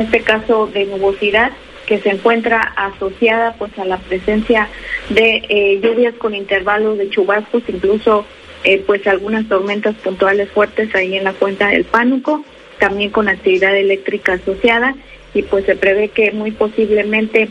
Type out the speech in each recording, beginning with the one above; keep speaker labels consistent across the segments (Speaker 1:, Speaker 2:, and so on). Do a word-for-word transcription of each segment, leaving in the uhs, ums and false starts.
Speaker 1: en este caso de nubosidad, que se encuentra asociada pues a la presencia de eh, lluvias con intervalos de chubascos, incluso eh, pues algunas tormentas puntuales fuertes ahí en la cuenca del Pánuco, también con actividad eléctrica asociada, y pues se prevé que muy posiblemente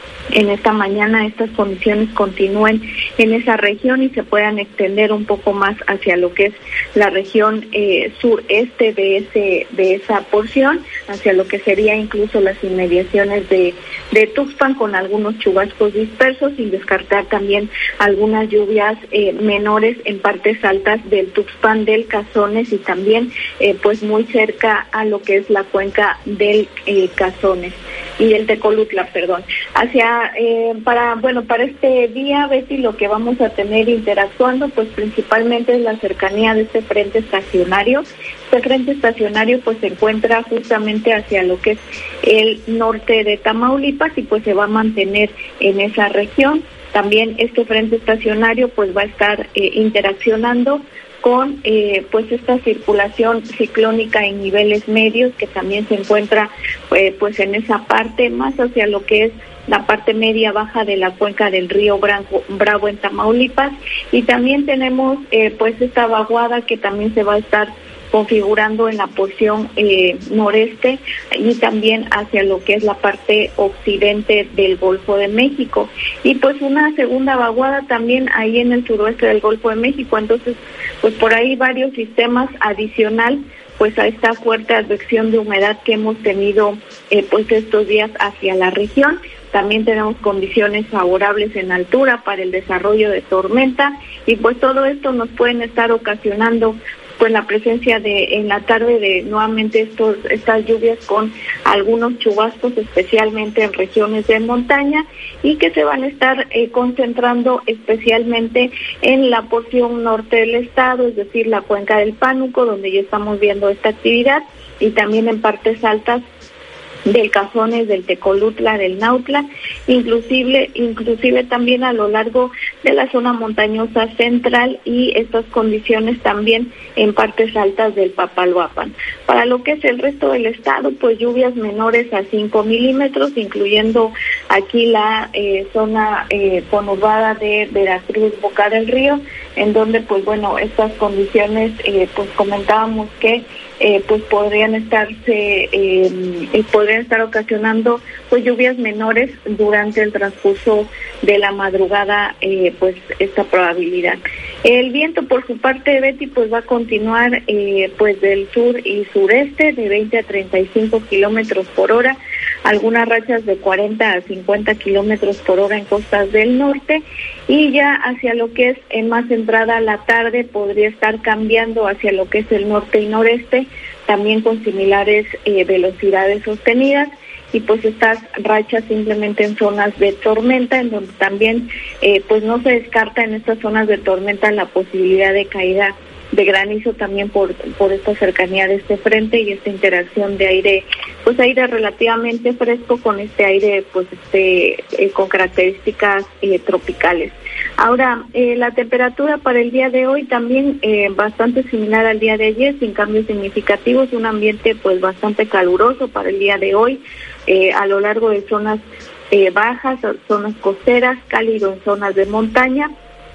Speaker 1: en esta mañana estas condiciones continúen en esa región y se puedan extender un poco más hacia lo que es la región eh, sureste de ese de esa porción, hacia lo que sería incluso las inmediaciones de, de Tuxpan, con algunos chubascos dispersos, sin descartar también algunas lluvias eh, menores en partes altas del Tuxpan, del Cazones, y también eh, pues muy cerca a lo que es la cuenca del eh, Cazones y del Tecolutla, perdón. Hacia Eh, para bueno para este día, Betty, lo que vamos a tener interactuando pues principalmente es la cercanía de este frente estacionario. Este frente estacionario pues se encuentra justamente hacia lo que es el norte de Tamaulipas y pues se va a mantener en esa región. También este frente estacionario pues va a estar eh, interaccionando con eh, pues esta circulación ciclónica en niveles medios, que también se encuentra eh, pues en esa parte más hacia lo que es la parte media baja de la cuenca del río Bravo, Bravo en Tamaulipas, y también tenemos eh, pues esta vaguada que también se va a estar configurando en la porción eh, noreste y también hacia lo que es la parte occidente del Golfo de México, y pues una segunda vaguada también ahí en el suroeste del Golfo de México. Entonces pues por ahí varios sistemas adicional pues a esta fuerte advección de humedad que hemos tenido eh, pues estos días hacia la región. También tenemos condiciones favorables en altura para el desarrollo de tormenta, y pues todo esto nos pueden estar ocasionando pues la presencia de en la tarde de nuevamente estos estas lluvias con algunos chubascos, especialmente en regiones de montaña, y que se van a estar eh, concentrando especialmente en la porción norte del estado, es decir, la cuenca del Pánuco, donde ya estamos viendo esta actividad, y también en partes altas del Cazones, del Tecolutla, del Nautla, inclusive inclusive también a lo largo de la zona montañosa central, y estas condiciones también en partes altas del Papaloapan. Para lo que es el resto del estado, pues lluvias menores a cinco milímetros, incluyendo aquí la eh, zona eh, conurbada de Veracruz, Boca del Río, en donde pues bueno, estas condiciones eh, pues comentábamos que Eh, pues podrían estarse eh, eh, podrían estar ocasionando pues lluvias menores durante el transcurso de la madrugada, eh, pues esta probabilidad. El viento por su parte, Betty, pues va a continuar eh, pues del sur y sureste de veinte a treinta y cinco kilómetros por hora, algunas rachas de cuarenta a cincuenta kilómetros por hora en costas del norte, y ya hacia lo que es en más entrada la tarde podría estar cambiando hacia lo que es el norte y noreste, también con similares eh, velocidades sostenidas, y pues estas rachas simplemente en zonas de tormenta, en donde también eh, pues no se descarta en estas zonas de tormenta la posibilidad de caída de granizo también por por esta cercanía de este frente y esta interacción de aire, pues aire relativamente fresco con este aire pues este eh, con características eh, tropicales. Ahora, eh, la temperatura para el día de hoy también eh, bastante similar al día de ayer, sin cambios significativos, un ambiente pues bastante caluroso para el día de hoy, eh, a lo largo de zonas eh, bajas, zonas costeras, cálido en zonas de montaña,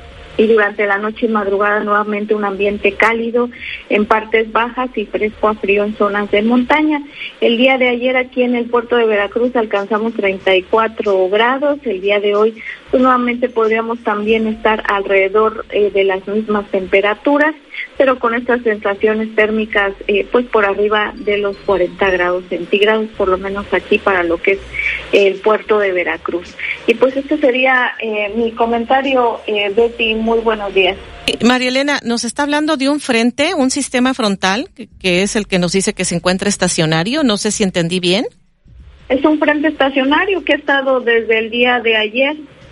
Speaker 1: y durante la noche y madrugada nuevamente un ambiente cálido en partes bajas y fresco a frío en zonas de montaña. El día de ayer aquí en el puerto de Veracruz alcanzamos treinta y cuatro grados, el día de hoy pues nuevamente podríamos también estar alrededor eh, de las mismas temperaturas, pero con estas sensaciones térmicas eh, pues por arriba de los cuarenta grados centígrados, por lo menos aquí para lo que es el puerto de Veracruz. Y pues este sería eh, mi comentario, eh, Betty, muy buenos días.
Speaker 2: María Elena, nos está hablando de un frente, un sistema frontal, que, que es el que nos dice que se encuentra estacionario, no sé si entendí bien.
Speaker 1: Es un frente estacionario que ha estado desde el día de ayer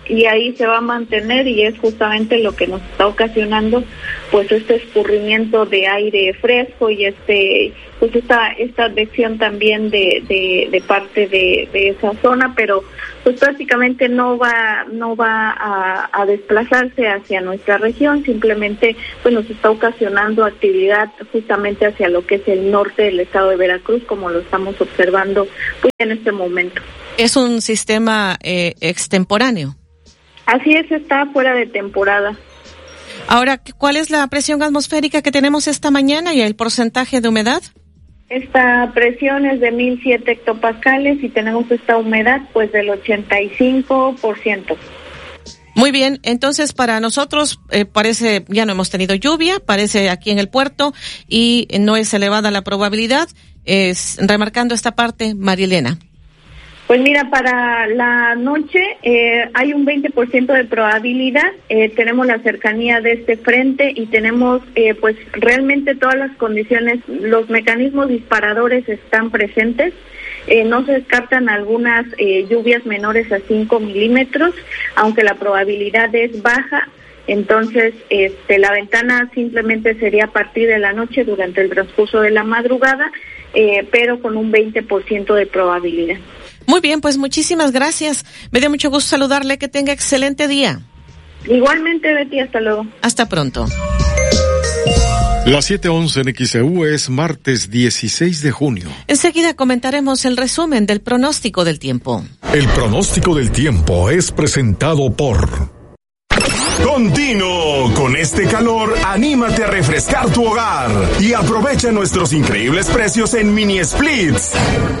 Speaker 1: y ahí se va a mantener, y es justamente lo que nos está ocasionando pues este escurrimiento de aire fresco y este pues esta esta advección también de de, de parte de, de esa zona, pero pues prácticamente no va no va a, a desplazarse hacia nuestra región, simplemente pues nos está ocasionando actividad justamente hacia lo que es el norte del estado de Veracruz, como lo estamos observando pues en este momento.
Speaker 2: Es un sistema eh, extemporáneo.
Speaker 1: Así es, está fuera de temporada.
Speaker 2: Ahora, ¿cuál es la presión atmosférica que tenemos esta mañana y el porcentaje de humedad?
Speaker 1: Esta presión es de mil siete hectopascales y tenemos esta humedad pues del ochenta y cinco por ciento.
Speaker 2: Muy bien, entonces para nosotros eh, parece, ya no hemos tenido lluvia, parece aquí en el puerto y no es elevada la probabilidad, es, remarcando esta parte, María Elena.
Speaker 1: Pues mira, para la noche eh, hay un veinte por ciento de probabilidad, eh, tenemos la cercanía de este frente y tenemos eh, pues realmente todas las condiciones, los mecanismos disparadores están presentes, eh, no se descartan algunas eh, lluvias menores a cinco milímetros, aunque la probabilidad es baja. Entonces, este, la ventana simplemente sería a partir de la noche durante el transcurso de la madrugada, eh, pero con un veinte por ciento de probabilidad.
Speaker 2: Muy bien, pues muchísimas gracias. Me dio mucho gusto saludarle. Que tenga excelente día.
Speaker 1: Igualmente, Betty, hasta luego.
Speaker 2: Hasta pronto.
Speaker 3: Las siete once en X E U es martes dieciséis de junio.
Speaker 2: Enseguida comentaremos el resumen del pronóstico del tiempo.
Speaker 4: El pronóstico del tiempo es presentado por...
Speaker 5: Continuo con este calor, anímate a refrescar tu hogar y aprovecha nuestros increíbles precios en mini splits.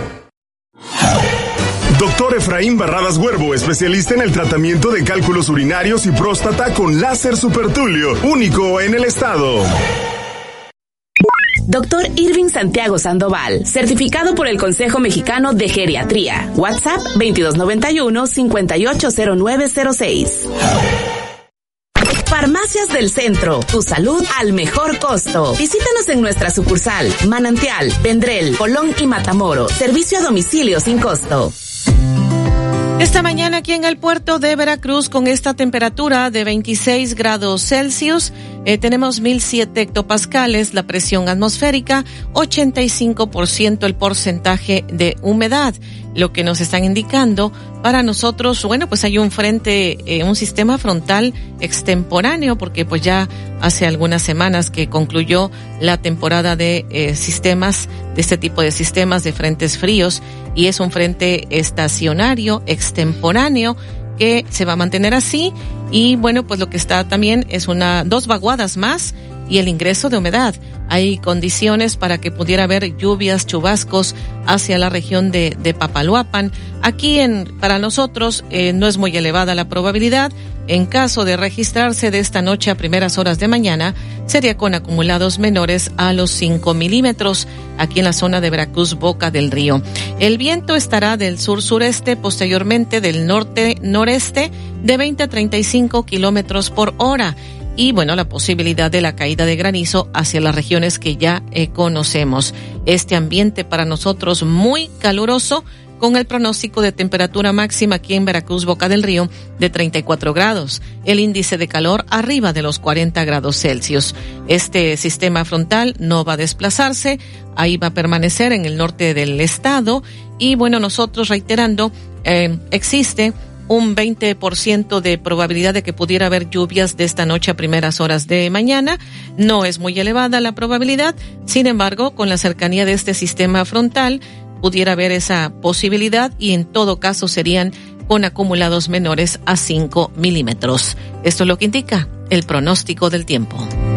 Speaker 5: Doctor Efraín Barradas Huervo, especialista en el tratamiento de cálculos urinarios y próstata con láser supertulio, único en el estado.
Speaker 6: Doctor Irving Santiago Sandoval, certificado por el Consejo Mexicano de Geriatría. WhatsApp veintidós noventa y uno, cincuenta y ocho cero nueve cero seis. Farmacias del Centro, tu salud al mejor costo. Visítanos en nuestra sucursal, Manantial, Vendrell, Colón y Matamoros. Servicio a domicilio sin costo.
Speaker 2: Esta mañana aquí en el puerto de Veracruz, con esta temperatura de veintiséis grados Celsius, eh, tenemos mil siete hectopascales, la presión atmosférica, ochenta y cinco por ciento el porcentaje de humedad. Lo que nos están indicando para nosotros, bueno, pues hay un frente, eh, un sistema frontal extemporáneo, porque pues ya hace algunas semanas que concluyó la temporada de eh, sistemas, de este tipo de sistemas de frentes fríos, y es un frente estacionario, extemporáneo, que se va a mantener así, y bueno, pues lo que está también es una, dos vaguadas más, y el ingreso de humedad. Hay condiciones para que pudiera haber lluvias, chubascos hacia la región de, de Papaloapan. Aquí en, para nosotros eh, no es muy elevada la probabilidad. En caso de registrarse de esta noche a primeras horas de mañana, sería con acumulados menores a los cinco milímetros aquí en la zona de Veracruz, Boca del Río. El viento estará del sur-sureste, posteriormente del norte-noreste, de veinte a treinta y cinco kilómetros por hora. Y bueno, la posibilidad de la caída de granizo hacia las regiones que ya eh, conocemos. Este ambiente para nosotros muy caluroso, con el pronóstico de temperatura máxima aquí en Veracruz, Boca del Río, de treinta y cuatro grados. El índice de calor arriba de los cuarenta grados Celsius. Este sistema frontal no va a desplazarse, ahí va a permanecer en el norte del estado. Y bueno, nosotros reiterando, eh, existe un veinte por ciento de probabilidad de que pudiera haber lluvias de esta noche a primeras horas de mañana. No es muy elevada la probabilidad, sin embargo, con la cercanía de este sistema frontal, pudiera haber esa posibilidad, y en todo caso serían con acumulados menores a cinco milímetros. Esto es lo que indica el pronóstico del tiempo.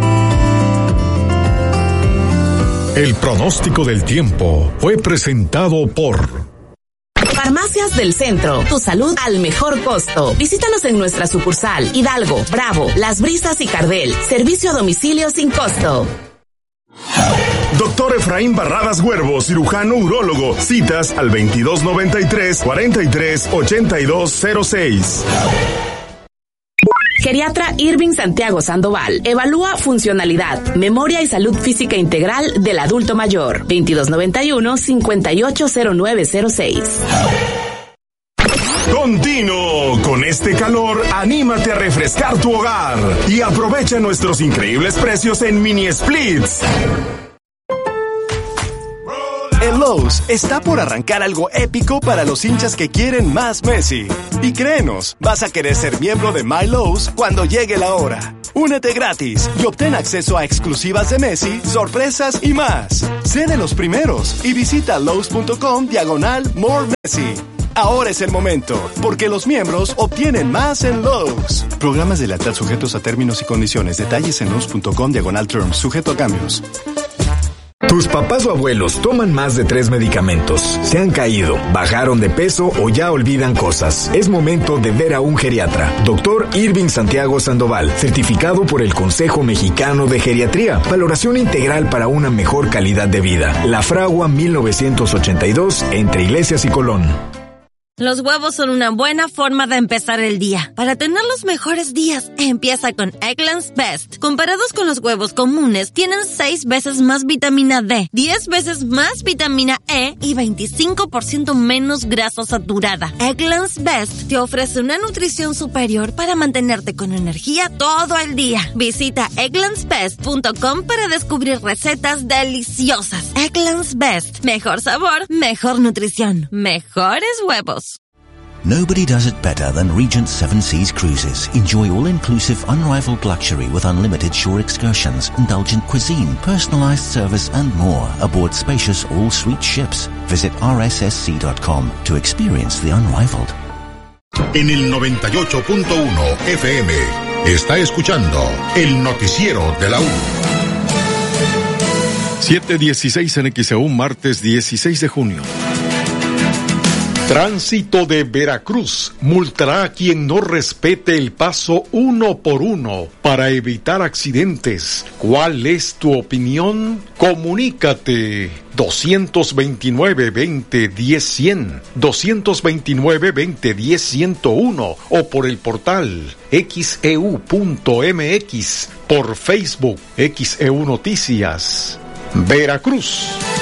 Speaker 4: El pronóstico del tiempo fue presentado por...
Speaker 6: Farmacias del Centro, tu salud al mejor costo. Visítanos en nuestra sucursal, Hidalgo, Bravo, Las Brisas y Cardel. Servicio a domicilio sin costo.
Speaker 5: Doctor Efraín Barradas Huervo, cirujano urólogo. Citas al veintidós noventa y tres, cuarenta y tres, ochenta y dos cero seis.
Speaker 6: Geriatra Irving Santiago Sandoval evalúa funcionalidad, memoria y salud física integral del adulto mayor. veintidós noventa y uno, cincuenta y ocho cero nueve cero seis.
Speaker 5: Continuo. Con este calor, anímate a refrescar tu hogar y aprovecha nuestros increíbles precios en mini splits.
Speaker 7: En Lowe's está por arrancar algo épico para los hinchas que quieren más Messi. Y créenos, vas a querer ser miembro de My Lowe's cuando llegue la hora. Únete gratis y obtén acceso a exclusivas de Messi, sorpresas y más. Sé de los primeros y visita Lowe's.com diagonal More Messi. Ahora es el momento, porque los miembros obtienen más en Lowe's. Programas de lealtad sujetos a términos y condiciones. Detalles en Lowe's.com diagonal terms, sujeto a cambios.
Speaker 8: Tus papás o abuelos toman más de tres medicamentos, se han caído, bajaron de peso o ya olvidan cosas. Es momento de ver a un geriatra. Doctor Irving Santiago Sandoval, certificado por el Consejo Mexicano de Geriatría. Valoración integral para una mejor calidad de vida. La Fragua mil novecientos ochenta y dos, entre Iglesias y Colón.
Speaker 9: Los huevos son una buena forma de empezar el día. Para tener los mejores días, empieza con Eggland's Best. Comparados con los huevos comunes, tienen seis veces más vitamina D, diez veces más vitamina E y veinticinco por ciento menos grasa saturada. Eggland's Best te ofrece una nutrición superior para mantenerte con energía todo el día. Visita egglands best punto com para descubrir recetas deliciosas. Eggland's Best. Mejor sabor, mejor nutrición, mejores huevos.
Speaker 10: Nobody does it better than Regent Seven Seas Cruises. Enjoy all-inclusive, unrivaled luxury with unlimited shore excursions, indulgent cuisine, personalized service and more aboard spacious all-suite ships. Visit r s s c dot com to experience the unrivaled.
Speaker 11: En el noventa y ocho punto uno F M está escuchando el noticiero de la U.
Speaker 3: siete dieciséis en X E U, martes dieciséis de junio. Tránsito de Veracruz multará a quien no respete el paso uno por uno para evitar accidentes. ¿Cuál es tu opinión? Comunícate. dos veintinueve, veinte, diez, cien, dos veintinueve, veinte, diez, ciento uno o por el portal x e u punto m x, por Facebook X E U Noticias. Veracruz.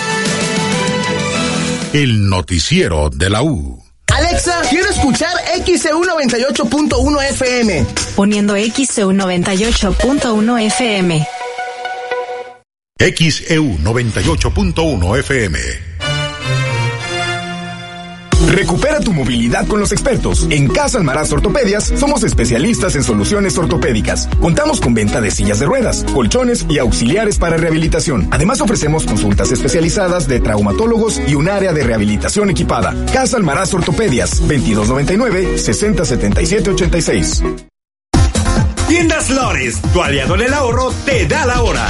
Speaker 11: El noticiero de la U.
Speaker 12: Alexa, quiero escuchar X E U noventa y ocho punto uno F M.
Speaker 13: Poniendo X E U noventa y ocho punto uno F M.
Speaker 11: X E U noventa y ocho punto uno F M.
Speaker 5: Recupera tu movilidad con los expertos. En Casa Almaraz Ortopedias somos especialistas en soluciones ortopédicas. Contamos con venta de sillas de ruedas, colchones y auxiliares para rehabilitación. Además ofrecemos consultas especializadas de traumatólogos y un área de rehabilitación equipada. Casa Almaraz Ortopedias, veintidós noventa y nueve, sesenta setenta y siete ochenta y seis.
Speaker 14: Tiendas Lores, tu aliado en el ahorro, te da la hora.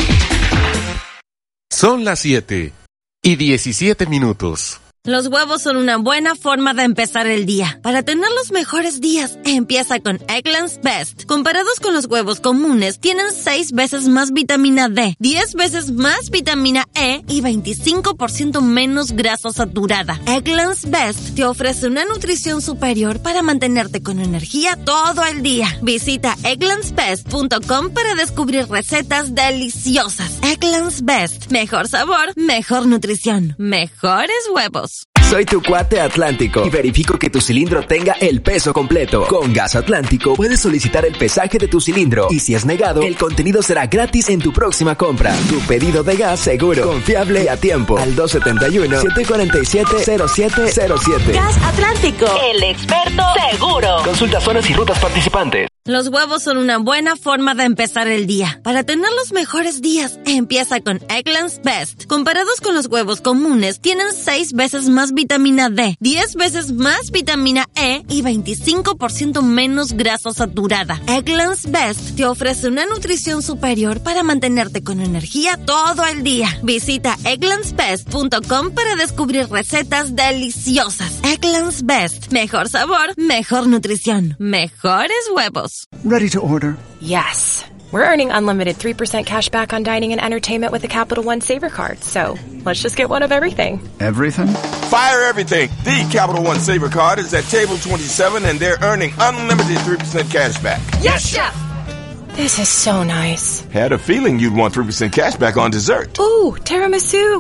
Speaker 15: Son las siete y diecisiete minutos.
Speaker 9: Los huevos son una buena forma de empezar el día. Para tener los mejores días, empieza con Eggland's Best. Comparados con los huevos comunes, tienen seis veces más vitamina D, diez veces más vitamina E y veinticinco por ciento menos grasa saturada. Eggland's Best te ofrece una nutrición superior para mantenerte con energía todo el día. Visita egglands best punto com para descubrir recetas deliciosas. Eggland's Best. Mejor sabor, mejor nutrición, mejores huevos.
Speaker 16: Soy tu cuate Atlántico y verifico que tu cilindro tenga el peso completo. Con Gas Atlántico puedes solicitar el pesaje de tu cilindro y si es negado, el contenido será gratis en tu próxima compra. Tu pedido de gas seguro, confiable y a tiempo. Al dos setenta y uno, siete cuarenta y siete, cero siete cero siete.
Speaker 6: Gas Atlántico, el experto seguro.
Speaker 16: Consulta zonas y rutas participantes.
Speaker 9: Los huevos son una buena forma de empezar el día. Para tener los mejores días, empieza con Eggland's Best. Comparados con los huevos comunes, tienen seis veces más vitamina D, diez veces más vitamina E y veinticinco por ciento menos grasa saturada. Eggland's Best te ofrece una nutrición superior para mantenerte con energía todo el día. Visita egglands best punto com para descubrir recetas deliciosas. Eggland's Best. Mejor sabor, mejor nutrición, mejores huevos.
Speaker 17: Ready to order?
Speaker 18: Yes. We're earning unlimited three percent cash back on dining and entertainment with the Capital One Saver Card. So, let's just get one of everything.
Speaker 17: Everything?
Speaker 19: Fire everything. The Capital One Saver Card is at table twenty-seven and they're earning unlimited three percent cash back.
Speaker 18: Yes, Chef! This is so nice.
Speaker 19: Had a feeling you'd want three percent cash back on dessert.
Speaker 18: Ooh, tiramisu.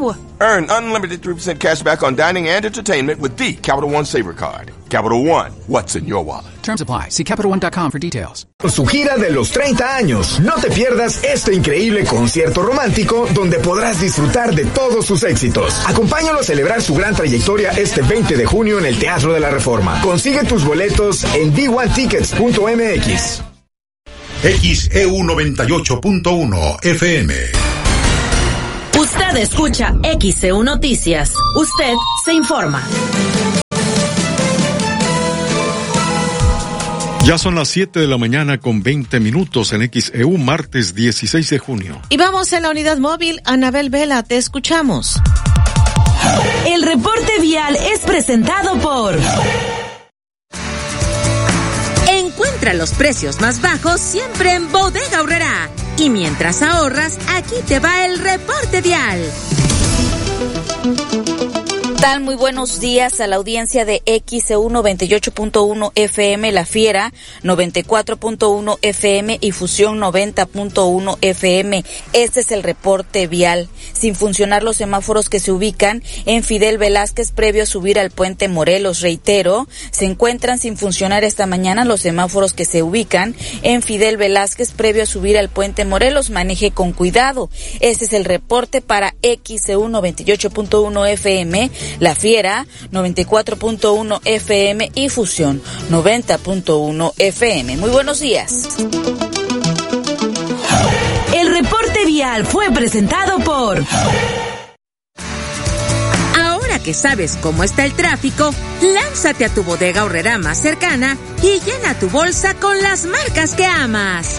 Speaker 19: Earn unlimited three percent cash back on dining and entertainment with the Capital One Saver Card. Capital One, what's in your wallet?
Speaker 17: Terms apply. See Capital One dot com for details.
Speaker 5: Por su gira de los treinta años, no te pierdas este increíble concierto romántico donde podrás disfrutar de todos sus éxitos. Acompáñalo a celebrar su gran trayectoria este veinte de junio en el Teatro de la Reforma. Consigue tus boletos en d one tickets punto m x.
Speaker 11: X E U noventa y ocho punto uno F M.
Speaker 6: Usted escucha X E U Noticias. Usted se informa.
Speaker 3: Ya son las siete de la mañana con veinte minutos en X E U, martes dieciséis de junio.
Speaker 2: Y vamos en la unidad móvil. Anabel Vela, te escuchamos.
Speaker 6: El reporte vial es presentado por...
Speaker 20: Encuentra los precios más bajos siempre en Bodega Aurrerá. Y mientras ahorras, aquí te va el reporte vial.
Speaker 21: tal? Muy buenos días a la audiencia de X E U noventa y ocho punto uno F M, La Fiera noventa y cuatro punto uno F M y Fusión noventa punto uno F M. Este es el reporte vial. Sin funcionar los semáforos que se ubican en Fidel Velázquez previo a subir al puente Morelos. Reitero, se encuentran sin funcionar esta mañana los semáforos que se ubican en Fidel Velázquez previo a subir al puente Morelos. Maneje con cuidado. Este es el reporte para X E U noventa y ocho punto uno F M, La Fiera noventa y cuatro punto uno F M y Fusión noventa punto uno F M. Muy buenos días.
Speaker 6: El reporte vial fue presentado por...
Speaker 20: Ahora que sabes cómo está el tráfico, lánzate a tu bodega Aurrerá más cercana y llena tu bolsa con las marcas que amas.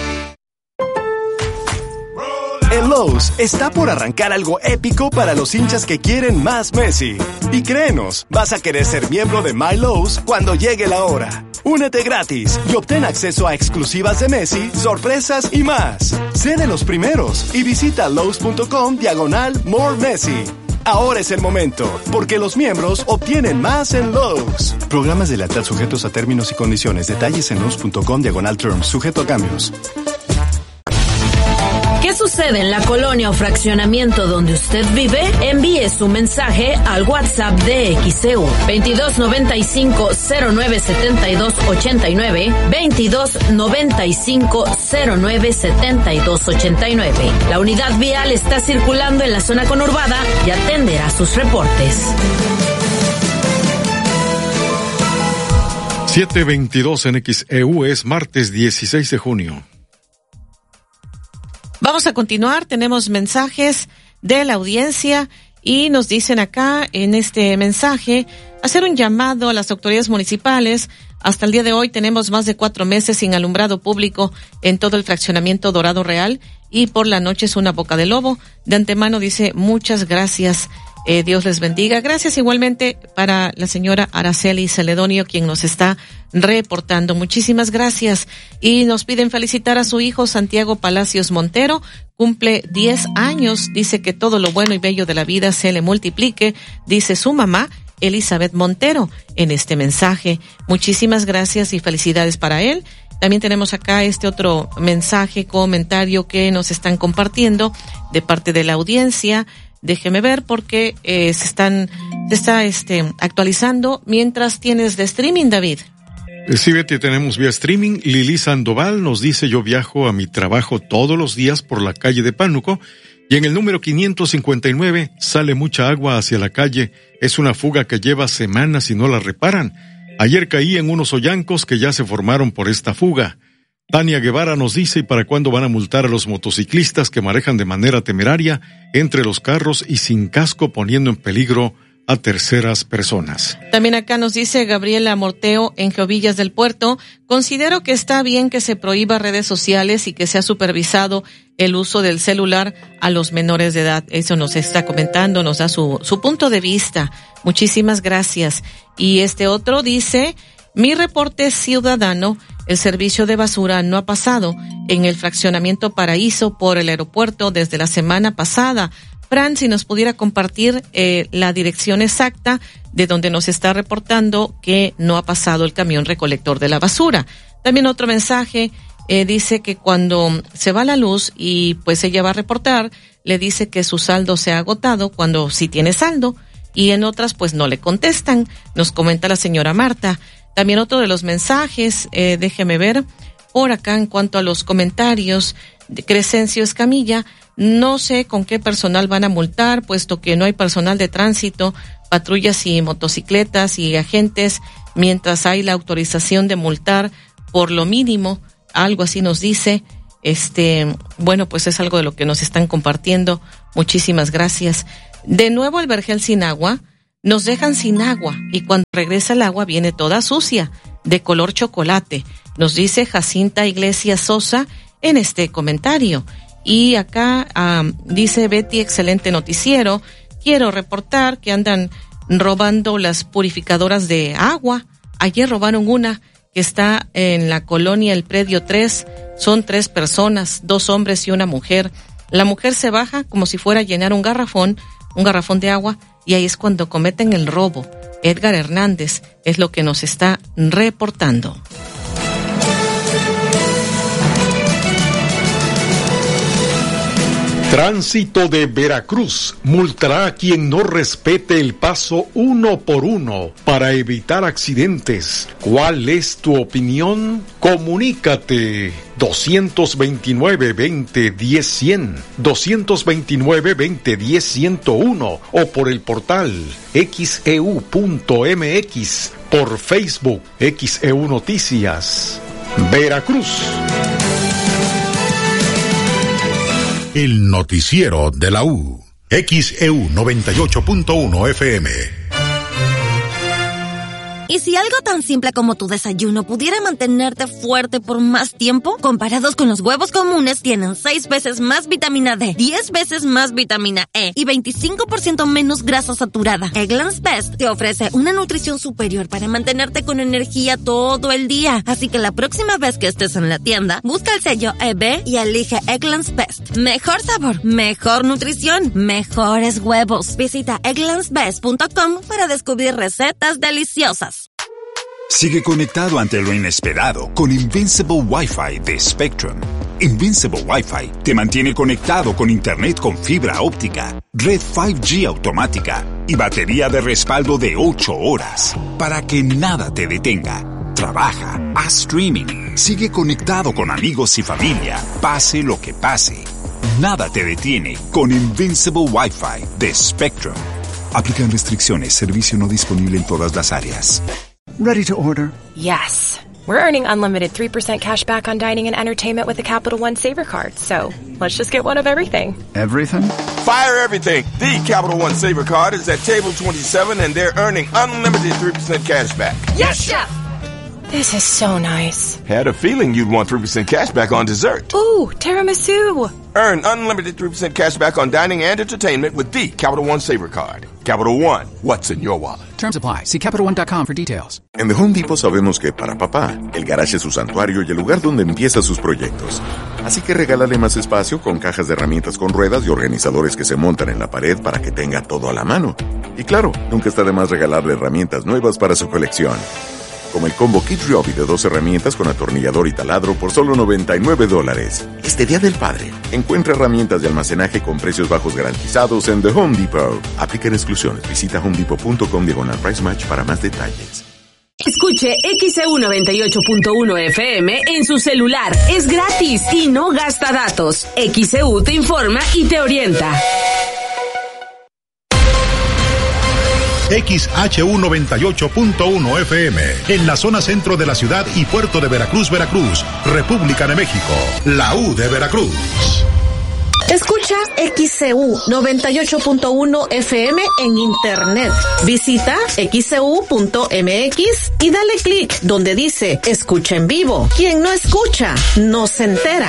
Speaker 7: En Lowe's está por arrancar algo épico para los hinchas que quieren más Messi. Y créenos, vas a querer ser miembro de My Lowe's cuando llegue la hora. Únete gratis y obtén acceso a exclusivas de Messi, sorpresas y más. Sé de los primeros y visita Lowe's.com diagonal More Messi. Ahora es el momento, porque los miembros obtienen más en Lowe's. Programas de lealtad sujetos a términos y condiciones. Detalles en Lowe's.com diagonal Terms, sujeto a cambios.
Speaker 6: ¿Qué sucede en la colonia o fraccionamiento donde usted vive? Envíe su mensaje al WhatsApp de X E U veintidós noventa y cinco cero nueve setenta y dos ochenta y nueve, veintidós noventa y cinco cero nueve setenta y dos ochenta y nueve. La unidad vial está circulando en la zona conurbada y atenderá sus reportes.
Speaker 3: siete veintidós en X E U, es martes dieciséis de junio.
Speaker 2: Vamos a continuar, tenemos mensajes de la audiencia y nos dicen acá en este mensaje hacer un llamado a las autoridades municipales. Hasta el día de hoy tenemos más de cuatro meses sin alumbrado público en todo el fraccionamiento Dorado Real y por la noche es una boca de lobo. De antemano dice muchas gracias. Eh, Dios les bendiga. Gracias igualmente para la señora Araceli Celedonio, quien nos está reportando. Muchísimas gracias. Y nos piden felicitar a su hijo Santiago Palacios Montero. Cumple diez años. Dice que todo lo bueno y bello de la vida se le multiplique. Dice su mamá, Elizabeth Montero, en este mensaje. Muchísimas gracias y felicidades para él. También tenemos acá este otro mensaje, comentario que nos están compartiendo de parte de la audiencia. Déjeme ver porque eh, se están, se está este, actualizando mientras tienes de streaming, David.
Speaker 3: Sí, Betty, tenemos vía streaming. Lili Sandoval nos dice: yo viajo a mi trabajo todos los días por la calle de Pánuco y en el número quinientos cincuenta y nueve sale mucha agua hacia la calle. Es una fuga que lleva semanas y no la reparan. Ayer caí en unos hoyancos que ya se formaron por esta fuga. Tania Guevara nos dice: ¿y para cuándo van a multar a los motociclistas que manejan de manera temeraria entre los carros y sin casco, poniendo en peligro a terceras personas?
Speaker 2: También acá nos dice Gabriela Morteo en Jovillas del Puerto: considero que está bien que se prohíba redes sociales y que sea supervisado el uso del celular a los menores de edad. Eso nos está comentando, nos da su, su punto de vista. Muchísimas gracias. Y este otro dice: mi reporte ciudadano, el servicio de basura no ha pasado en el fraccionamiento Paraíso por el aeropuerto desde la semana pasada. Fran, si nos pudiera compartir eh, la dirección exacta de donde nos está reportando que no ha pasado el camión recolector de la basura. También otro mensaje eh, dice que cuando se va la luz y pues ella va a reportar, le dice que su saldo se ha agotado cuando sí tiene saldo, y en otras pues no le contestan, nos comenta la señora Marta. También otro de los mensajes, eh, déjeme ver, por acá en cuanto a los comentarios de Crescencio Escamilla, no sé con qué personal van a multar, puesto que no hay personal de tránsito, patrullas y motocicletas y agentes, mientras hay la autorización de multar por lo mínimo, algo así nos dice. Este, bueno, pues es algo de lo que nos están compartiendo. Muchísimas gracias. De nuevo el vergel sin agua, nos dejan sin agua y cuando regresa el agua viene toda sucia, de color chocolate, nos dice Jacinta Iglesias Sosa en este comentario. Y acá um, dice Betty, excelente noticiero, quiero reportar que andan robando las purificadoras de agua. Ayer robaron una que está en la colonia El Predio tres, son tres personas, dos hombres y una mujer. La mujer se baja como si fuera a llenar un garrafón, un garrafón de agua, y ahí es cuando cometen el robo. Edgar Hernández es lo que nos está reportando.
Speaker 3: Tránsito de Veracruz multará a quien no respete el paso uno por uno para evitar accidentes. ¿Cuál es tu opinión? Comunícate dos veintinueve, veinte, diez, cien, dos veintinueve, veinte, diez, ciento uno o por el portal X E U punto M X, por Facebook X E U Noticias. Veracruz.
Speaker 11: El noticiero de la U. X E U noventa y ocho punto uno F M.
Speaker 9: ¿Y si algo tan simple como tu desayuno pudiera mantenerte fuerte por más tiempo? Comparados con los huevos comunes, tienen seis veces más vitamina D, diez veces más vitamina E y veinticinco por ciento menos grasa saturada. Eggland's Best te ofrece una nutrición superior para mantenerte con energía todo el día. Así que la próxima vez que estés en la tienda, busca el sello E B y elige Eggland's Best. Mejor sabor, mejor nutrición, mejores huevos. Visita egglands best punto com para descubrir recetas deliciosas.
Speaker 1: Sigue conectado ante lo inesperado con Invincible Wi-Fi de Spectrum. Invincible Wi-Fi te mantiene conectado con internet con fibra óptica, red cinco G automática y batería de respaldo de ocho horas para que nada te detenga. Trabaja, haz streaming, sigue conectado con amigos y familia, pase lo que pase. Nada te detiene con Invincible Wi-Fi de Spectrum. Aplican restricciones, servicio no disponible en todas las áreas.
Speaker 18: Ready to order? Yes. We're earning unlimited three percent cash back on dining and entertainment with the Capital One Saver Card. So let's just get one of everything.
Speaker 19: Everything? Fire everything. The Capital One Saver Card is at table twenty-seven and they're earning unlimited three percent cash back.
Speaker 18: Yes, Chef! This is so nice.
Speaker 19: Had a feeling you'd want three percent cash back on dessert.
Speaker 18: Ooh, tiramisu.
Speaker 19: Earn unlimited three percent cash back on dining and entertainment with the Capital One Saver Card. Capital One, what's in your wallet?
Speaker 17: Terms apply. See Capital One dot com for details.
Speaker 22: En The Home Depot sabemos que para papá, el garage es su santuario y el lugar donde empieza sus proyectos. Así que regálale más espacio con cajas de herramientas con ruedas y organizadores que se montan en la pared para que tenga todo a la mano. Y claro, nunca está de más regalarle herramientas nuevas para su colección. Como el combo Kit Ryobi de dos herramientas con atornillador y taladro por solo noventa y nueve dólares. Este Día del Padre, encuentra herramientas de almacenaje con precios bajos garantizados en The Home Depot. Aplican exclusiones. Visita homedepot punto com diagonal price match para más detalles.
Speaker 20: Escuche X E U noventa y ocho punto uno F M en su celular. Es gratis y no gasta datos. X E U te informa y te orienta.
Speaker 11: X H U noventa y ocho punto uno F M, en la zona centro de la ciudad y puerto de Veracruz, Veracruz, República de México, la U de Veracruz.
Speaker 2: Escucha X E U noventa y ocho punto uno F M en internet. Visita X E U punto M X y dale clic donde dice escucha en vivo. Quien no escucha, no se entera.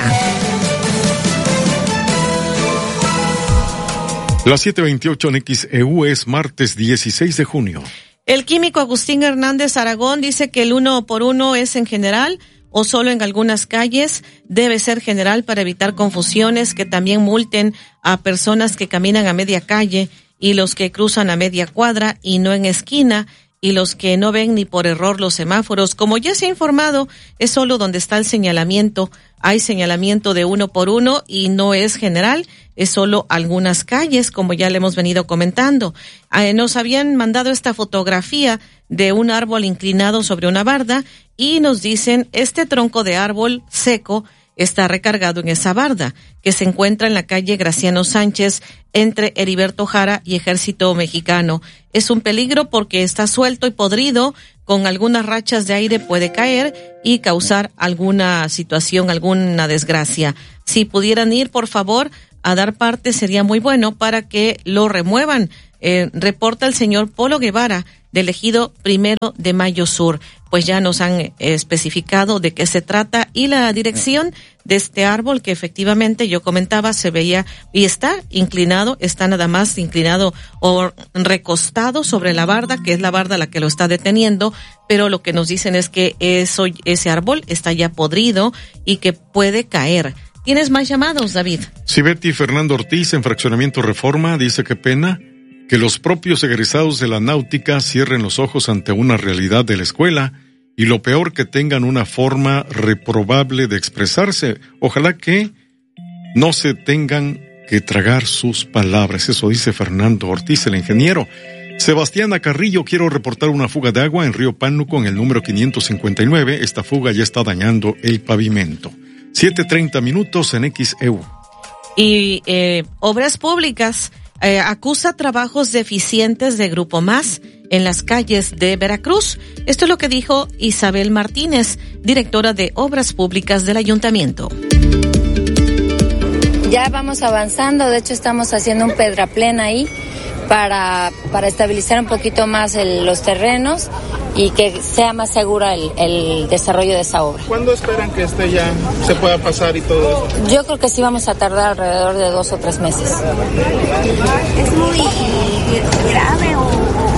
Speaker 3: Las siete veintiocho en X E U es martes dieciséis de junio.
Speaker 2: El químico Agustín Hernández Aragón dice que el uno por uno es en general o solo en algunas calles. Debe ser general para evitar confusiones, que también multen a personas que caminan a media calle y los que cruzan a media cuadra y no en esquina, y los que no ven ni por error los semáforos. Como ya se ha informado, es solo donde está el señalamiento hay señalamiento de uno por uno y no es general, es solo algunas calles, como ya le hemos venido comentando. Eh, nos habían mandado esta fotografía de un árbol inclinado sobre una barda y nos dicen, este tronco de árbol seco está recargado en esa barda, que se encuentra en la calle Graciano Sánchez, entre Heriberto Jara y Ejército Mexicano. Es un peligro porque está suelto y podrido, con algunas rachas de aire puede caer y causar alguna situación, alguna desgracia. Si pudieran ir, por favor, a dar parte, sería muy bueno para que lo remuevan. Eh, reporta el señor Polo Guevara, del ejido Primero de Mayo Sur. Pues ya nos han eh, especificado de qué se trata y la dirección de este árbol que efectivamente yo comentaba se veía y está inclinado, está nada más inclinado o recostado sobre la barda, que es la barda la que lo está deteniendo, pero lo que nos dicen es que eso, ese árbol está ya podrido y que puede caer. ¿Tienes más llamados, David?
Speaker 3: Sí, Betty. Fernando Ortiz, en Fraccionamiento Reforma, dice que pena que los propios egresados de la náutica cierren los ojos ante una realidad de la escuela y lo peor, que tengan una forma reprobable de expresarse. Ojalá que no se tengan que tragar sus palabras. Eso dice Fernando Ortiz, el ingeniero. Sebastián Carrillo, quiero reportar una fuga de agua en Río Pánuco en el número quinientos cincuenta y nueve. Esta fuga ya está dañando el pavimento. siete treinta minutos en X E U.
Speaker 2: Y eh, Obras Públicas Eh, acusa trabajos deficientes de Grupo Más en las calles de Veracruz. Esto es lo que dijo Isabel Martínez, directora de Obras Públicas del Ayuntamiento.
Speaker 4: Ya vamos avanzando, de hecho estamos haciendo un pedraplén ahí para, para estabilizar un poquito más el, los terrenos y que sea más segura el, el desarrollo de esa obra.
Speaker 8: ¿Cuándo esperan que este ya se pueda pasar y todo eso?
Speaker 4: Yo creo que sí vamos a tardar alrededor de dos o tres meses.
Speaker 23: ¿Es muy grave o...?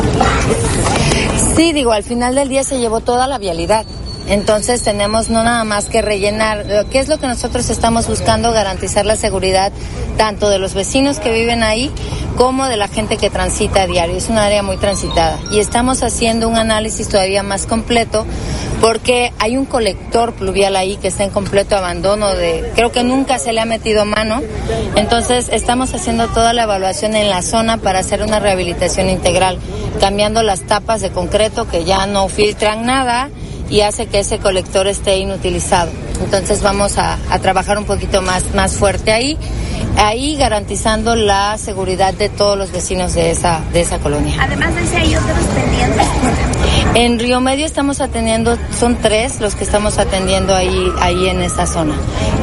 Speaker 4: Sí, digo, al final del día se llevó toda la vialidad. Entonces tenemos no nada más que rellenar, ¿qué es lo que nosotros estamos buscando? Garantizar la seguridad tanto de los vecinos que viven ahí como de la gente que transita a diario. Es un área muy transitada y estamos haciendo un análisis todavía más completo porque hay un colector pluvial ahí que está en completo abandono, de creo que nunca se le ha metido mano. Entonces estamos haciendo toda la evaluación en la zona para hacer una rehabilitación integral, cambiando las tapas de concreto que ya no filtran nada y hace que ese colector esté inutilizado. Entonces vamos a, a trabajar un poquito más, más fuerte ahí, ahí garantizando la seguridad de todos los vecinos de esa, de esa colonia.
Speaker 23: Además de ese, hay otros pendientes.
Speaker 4: En Río Medio estamos atendiendo, son tres los que estamos atendiendo ahí, ahí en esa zona.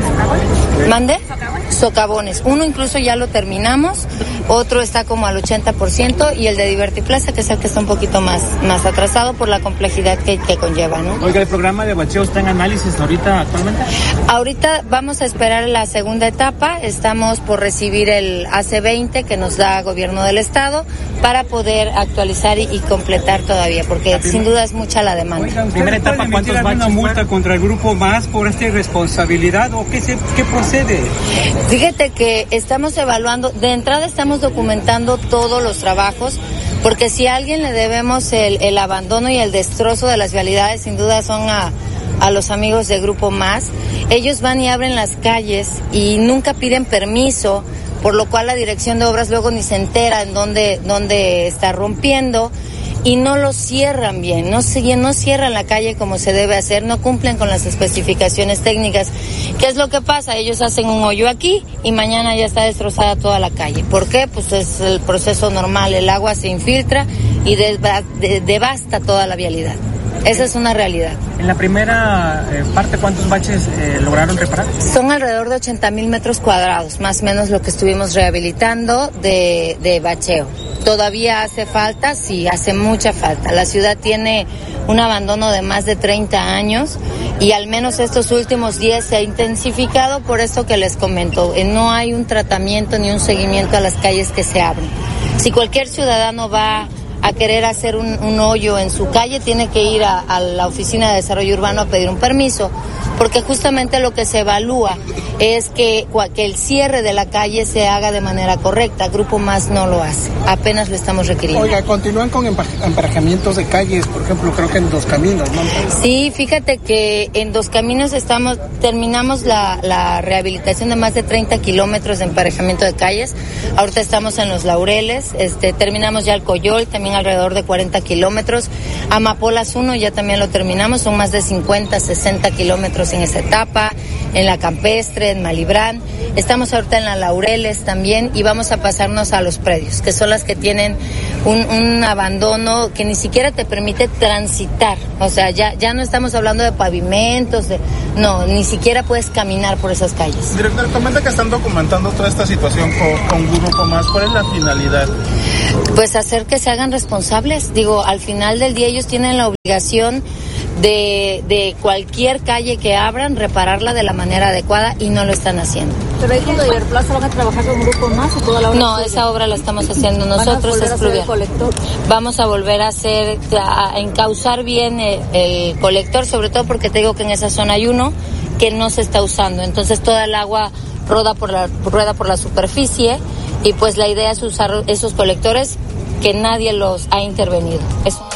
Speaker 4: ¿Mande? Socavones. Uno incluso ya lo terminamos, otro está como al ochenta por ciento y el de Divertiplaza, que es el que está un poquito más, más atrasado por la complejidad que, que conlleva, ¿no?
Speaker 24: Oiga, ¿el programa de bacheo está en análisis ahorita actualmente?
Speaker 4: Ahorita vamos a esperar la segunda etapa, estamos por recibir el A C veinte que nos da Gobierno del Estado para poder actualizar y, y completar todavía, porque sin duda es mucha la demanda.
Speaker 24: Oiga, primera etapa, ¿cuántos baches? ¿Una multa contra el Grupo Más por esta irresponsabilidad o qué, se, qué procede?
Speaker 4: Fíjate que estamos evaluando, de entrada estamos documentando todos los trabajos, porque si a alguien le debemos el, el abandono y el destrozo de las vialidades, sin duda son a, a los amigos de Grupo Más. Ellos van y abren las calles y nunca piden permiso, por lo cual la Dirección de Obras luego ni se entera en dónde, dónde está rompiendo. Y no lo cierran bien, no, no cierran la calle como se debe hacer, no cumplen con las especificaciones técnicas. ¿Qué es lo que pasa? Ellos hacen un hoyo aquí y mañana ya está destrozada toda la calle. ¿Por qué? Pues es el proceso normal, el agua se infiltra y deva, de, devasta toda la vialidad. Esa es una realidad.
Speaker 24: En la primera eh, parte, ¿cuántos baches eh, lograron reparar?
Speaker 4: Son alrededor de ochenta mil metros cuadrados, más o menos lo que estuvimos rehabilitando de, de bacheo. ¿Todavía hace falta? Sí, hace mucha falta. La ciudad tiene un abandono de más de treinta años y al menos estos últimos diez se ha intensificado por eso que les comento. No hay un tratamiento ni un seguimiento a las calles que se abren. Si cualquier ciudadano va a querer hacer un, un hoyo en su calle, tiene que ir a, a la Oficina de Desarrollo Urbano a pedir un permiso, porque justamente lo que se evalúa es que, que el cierre de la calle se haga de manera correcta. Grupo Más no lo hace, apenas lo estamos requiriendo.
Speaker 24: Oiga, continúan con emparejamientos de calles, por ejemplo, creo que en Dos Caminos, ¿no?
Speaker 4: Sí, fíjate que en Dos Caminos estamos, terminamos la, la rehabilitación de más de treinta kilómetros de emparejamiento de calles. Ahorita estamos en Los Laureles, este, terminamos ya el Coyol, también alrededor de cuarenta kilómetros. Amapolas uno ya también lo terminamos, son más de cincuenta, sesenta kilómetros en esa etapa, en la Campestre, en Malibrán. Estamos ahorita en la Laureles también y vamos a pasarnos a los predios, que son las que tienen un, un abandono que ni siquiera te permite transitar. O sea, ya, ya no estamos hablando de pavimentos, de, no, ni siquiera puedes caminar por esas calles.
Speaker 8: Director, comenta que están documentando toda esta situación con, con Grupo Más. ¿Cuál es la finalidad?
Speaker 4: Pues hacer que se hagan responsables. Digo, al final del día ellos tienen la obligación de, de cualquier calle que abran, repararla de la manera adecuada y no lo están haciendo.
Speaker 21: ¿Pero ahí cuando de Plaza van a trabajar con Grupo Más o toda la obra?
Speaker 4: No, esa obra la estamos haciendo nosotros, es pluvial. Vamos a volver a hacer, a encauzar bien el, el colector, sobre todo porque te digo que en esa zona hay uno que no se está usando, entonces toda el agua roda por la, rueda por la superficie y pues la idea es usar esos colectores que nadie los ha intervenido. Eso.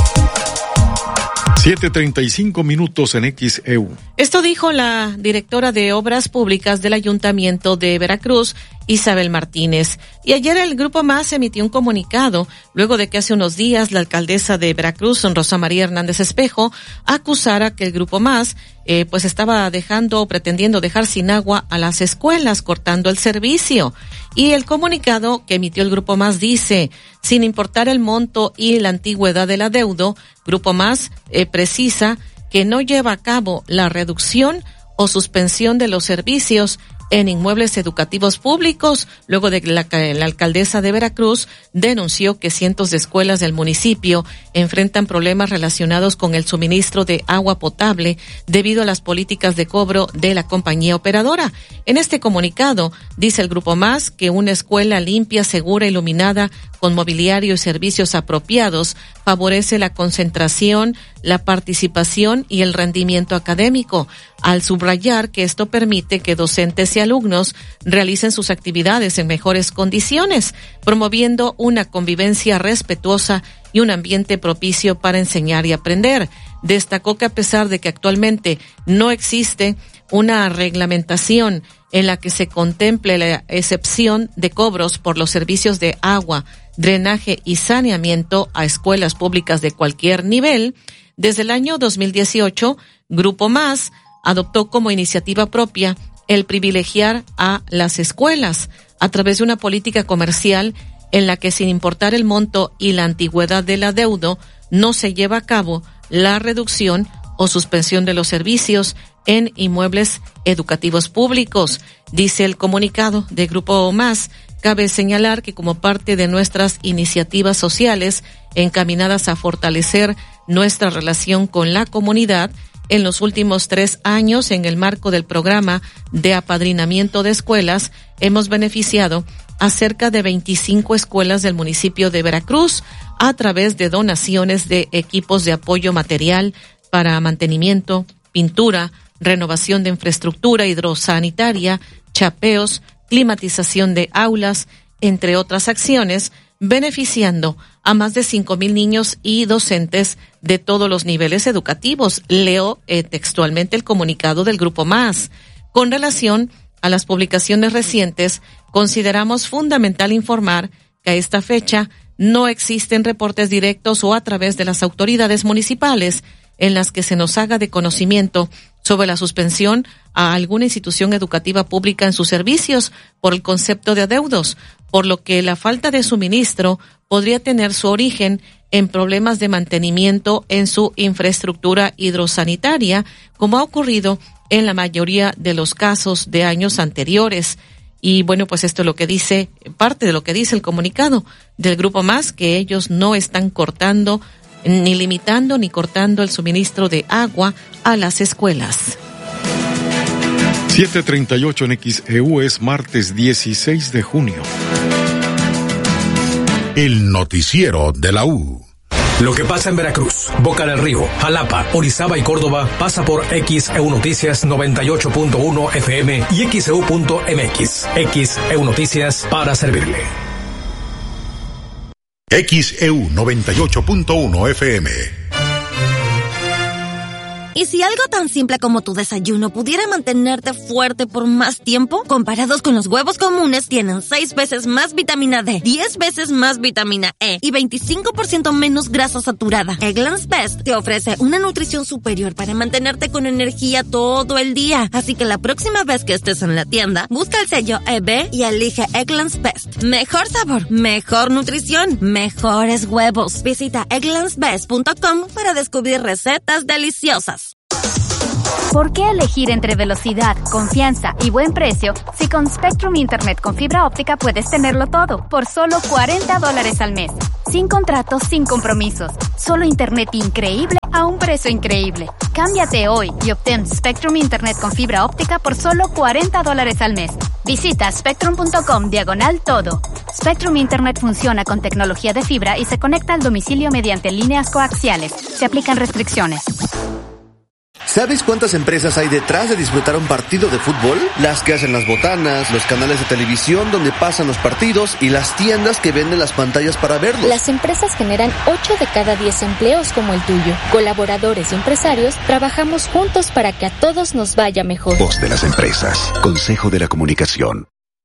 Speaker 3: siete treinta y cinco minutos en X E U.
Speaker 2: Esto dijo la directora de Obras Públicas del Ayuntamiento de Veracruz, Isabel Martínez. Y ayer el Grupo Más emitió un comunicado luego de que hace unos días la alcaldesa de Veracruz, Rosa María Hernández Espejo, acusara que el Grupo Más eh, pues estaba dejando o pretendiendo dejar sin agua a las escuelas, cortando el servicio. Y el comunicado que emitió el Grupo Más dice, sin importar el monto y la antigüedad del adeudo, Grupo Más eh, precisa que no lleva a cabo la reducción o suspensión de los servicios en inmuebles educativos públicos, luego de que la, la alcaldesa de Veracruz denunció que cientos de escuelas del municipio enfrentan problemas relacionados con el suministro de agua potable debido a las políticas de cobro de la compañía operadora. En este comunicado, dice el Grupo Más que una escuela limpia, segura, iluminada, con mobiliario y servicios apropiados, favorece la concentración, la participación y el rendimiento académico, al subrayar que esto permite que docentes y alumnos realicen sus actividades en mejores condiciones, promoviendo una convivencia respetuosa y un ambiente propicio para enseñar y aprender. Destacó que a pesar de que actualmente no existe una reglamentación en la que se contemple la excepción de cobros por los servicios de agua, drenaje y saneamiento a escuelas públicas de cualquier nivel, desde el año dos mil dieciocho, Grupo Más adoptó como iniciativa propia el privilegiar a las escuelas a través de una política comercial en la que, sin importar el monto y la antigüedad del adeudo, no se lleva a cabo la reducción o suspensión de los servicios en inmuebles educativos públicos. Dice el comunicado de Grupo Más, cabe señalar que como parte de nuestras iniciativas sociales encaminadas a fortalecer nuestra relación con la comunidad, en los últimos tres años, en el marco del programa de apadrinamiento de escuelas, hemos beneficiado a cerca de veinticinco escuelas del municipio de Veracruz a través de donaciones de equipos de apoyo material para mantenimiento, pintura, renovación de infraestructura hidrosanitaria, chapeos, climatización de aulas, entre otras acciones, beneficiando a más de cinco mil niños y docentes de todos los niveles educativos. Leo eh, textualmente el comunicado del Grupo Más. Con relación a las publicaciones recientes, consideramos fundamental informar que a esta fecha no existen reportes directos o a través de las autoridades municipales en las que se nos haga de conocimiento sobre la suspensión a alguna institución educativa pública en sus servicios por el concepto de adeudos, por lo que la falta de suministro podría tener su origen en problemas de mantenimiento en su infraestructura hidrosanitaria, como ha ocurrido en la mayoría de los casos de años anteriores. Y bueno, pues esto es lo que dice, parte de lo que dice el comunicado del Grupo Más, que ellos no están cortando, ni limitando, ni cortando el suministro de agua a las escuelas.
Speaker 3: siete treinta y ocho en X E U, es martes dieciséis de junio.
Speaker 11: el noticiero de la U.
Speaker 10: Lo que pasa en Veracruz, Boca del Río, Jalapa, Orizaba y Córdoba pasa por X E U Noticias noventa y ocho punto uno F M y X E U punto M X. X E U Noticias para servirle.
Speaker 11: X E U noventa y ocho punto uno F M.
Speaker 9: ¿Y si algo tan simple como tu desayuno pudiera mantenerte fuerte por más tiempo? Comparados con los huevos comunes, tienen seis veces más vitamina D, diez veces más vitamina E y veinticinco por ciento menos grasa saturada. Eggland's Best te ofrece una nutrición superior para mantenerte con energía todo el día. Así que la próxima vez que estés en la tienda, busca el sello E B y elige Eggland's Best. Mejor sabor, mejor nutrición, mejores huevos. Visita egglands best punto com para descubrir recetas deliciosas.
Speaker 12: ¿Por qué elegir entre velocidad, confianza y buen precio si con Spectrum Internet con fibra óptica puedes tenerlo todo por solo cuarenta dólares al mes? Sin contratos, sin compromisos. Solo Internet increíble a un precio increíble. Cámbiate hoy y obtén Spectrum Internet con fibra óptica por solo cuarenta dólares al mes. Visita spectrum punto com diagonal todo. Spectrum Internet funciona con tecnología de fibra y se conecta al domicilio mediante líneas coaxiales. Se aplican restricciones.
Speaker 13: ¿Sabes cuántas empresas hay detrás de disfrutar un partido de fútbol? Las que hacen las botanas, los canales de televisión donde pasan los partidos y las tiendas que venden las pantallas para verlos.
Speaker 14: Las empresas generan ocho de cada diez empleos como el tuyo. Colaboradores y empresarios trabajamos juntos para que a todos nos vaya mejor.
Speaker 25: Voz de las empresas. Consejo de la Comunicación.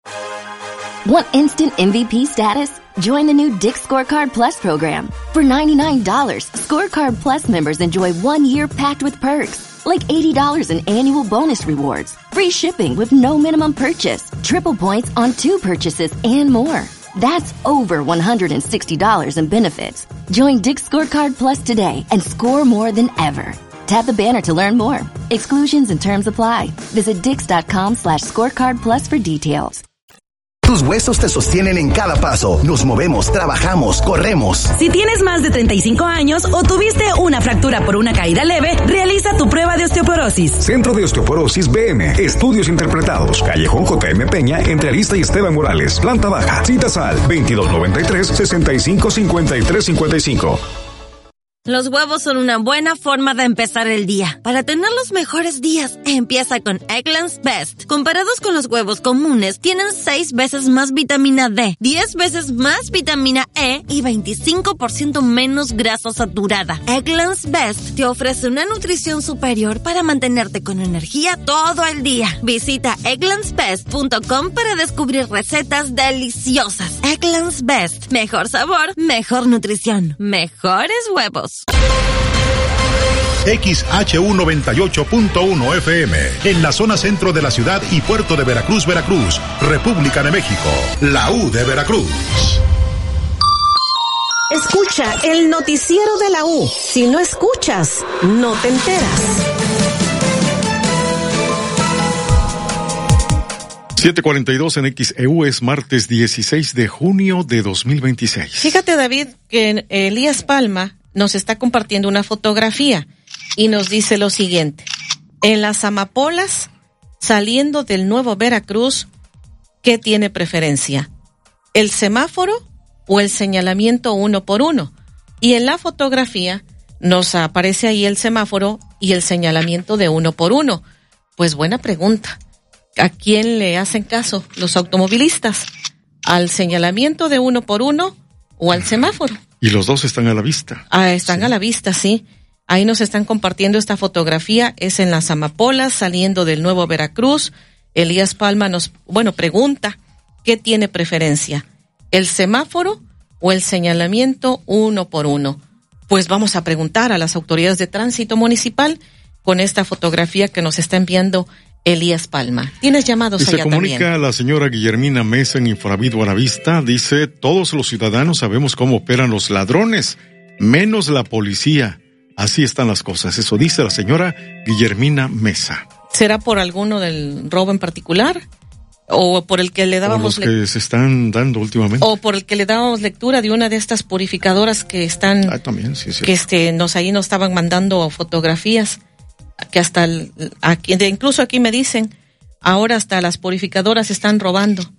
Speaker 26: Want instant M V P status? Join the new Dick's Scorecard Plus program. For ninety-nine dollars, Scorecard Plus members enjoy one year packed with perks, like eighty dollars in annual bonus rewards, free shipping with no minimum purchase, triple points on two purchases, and more. That's over one hundred sixty dollars in benefits. Join Dick's Scorecard Plus today and score more than ever. Tap the banner to learn more. Exclusions and terms apply. Visit dix.com slash scorecard plus for details.
Speaker 27: Tus huesos te sostienen en cada paso. Nos movemos, trabajamos, corremos.
Speaker 20: Si tienes más de treinta y cinco años o tuviste una fractura por una caída leve, realiza tu prueba de osteoporosis.
Speaker 5: Centro de Osteoporosis B M. Estudios interpretados. Callejón J M Peña, entre Arista y Esteban Morales. Planta baja. Citas al veintidós noventa y tres, sesenta y cinco cincuenta y tres cincuenta y cinco.
Speaker 9: Los huevos son una buena forma de empezar el día. Para tener los mejores días, empieza con Eggland's Best. Comparados con los huevos comunes, tienen seis veces más vitamina D, diez veces más vitamina E y veinticinco por ciento menos grasa saturada. Eggland's Best te ofrece una nutrición superior para mantenerte con energía todo el día. Visita egglands best punto com para descubrir recetas deliciosas. Eggland's Best. Mejor sabor, mejor nutrición, mejores huevos.
Speaker 11: X H U noventa y ocho punto uno F M, en la zona centro de la ciudad y puerto de Veracruz, Veracruz, República de México, la U de Veracruz.
Speaker 20: Escucha el noticiero de la U. Si no escuchas, no te enteras.
Speaker 3: siete cuarenta y dos en X E U, es martes dieciséis de junio de dos mil veintiséis.
Speaker 2: Fíjate, David, que Elías Palma nos está compartiendo una fotografía y nos dice lo siguiente: en las amapolas, saliendo del Nuevo Veracruz, ¿qué tiene preferencia? ¿El semáforo o el señalamiento uno por uno? Y en la fotografía nos aparece ahí el semáforo y el señalamiento de uno por uno. Pues buena pregunta. ¿A quién le hacen caso los automovilistas? ¿Al señalamiento de uno por uno o al semáforo?
Speaker 3: Y los dos están a la vista.
Speaker 2: Ah, están sí. a la vista, sí. Ahí nos están compartiendo esta fotografía. Es en las amapolas, saliendo del Nuevo Veracruz. Elías Palma nos, bueno, pregunta, ¿qué tiene preferencia? ¿El semáforo o el señalamiento uno por uno? Pues vamos a preguntar a las autoridades de tránsito municipal con esta fotografía que nos está enviando Elías Palma. ¿Tienes llamados allá también?
Speaker 3: Se comunica la señora Guillermina Mesa en Infonavit Buenavista. Dice, todos los ciudadanos sabemos cómo operan los ladrones, menos la policía. Así están las cosas. Eso dice la señora Guillermina Mesa.
Speaker 2: ¿Será por alguno del robo en particular? ¿O por el que le dábamos...
Speaker 3: O los que le... se están dando últimamente.
Speaker 2: O por el que le dábamos lectura de una de estas purificadoras que están...
Speaker 3: Ah, también, sí, sí.
Speaker 2: Que este, nos, ahí nos estaban mandando fotografías. Que hasta, el, aquí, incluso aquí me dicen, ahora hasta las purificadoras están robando.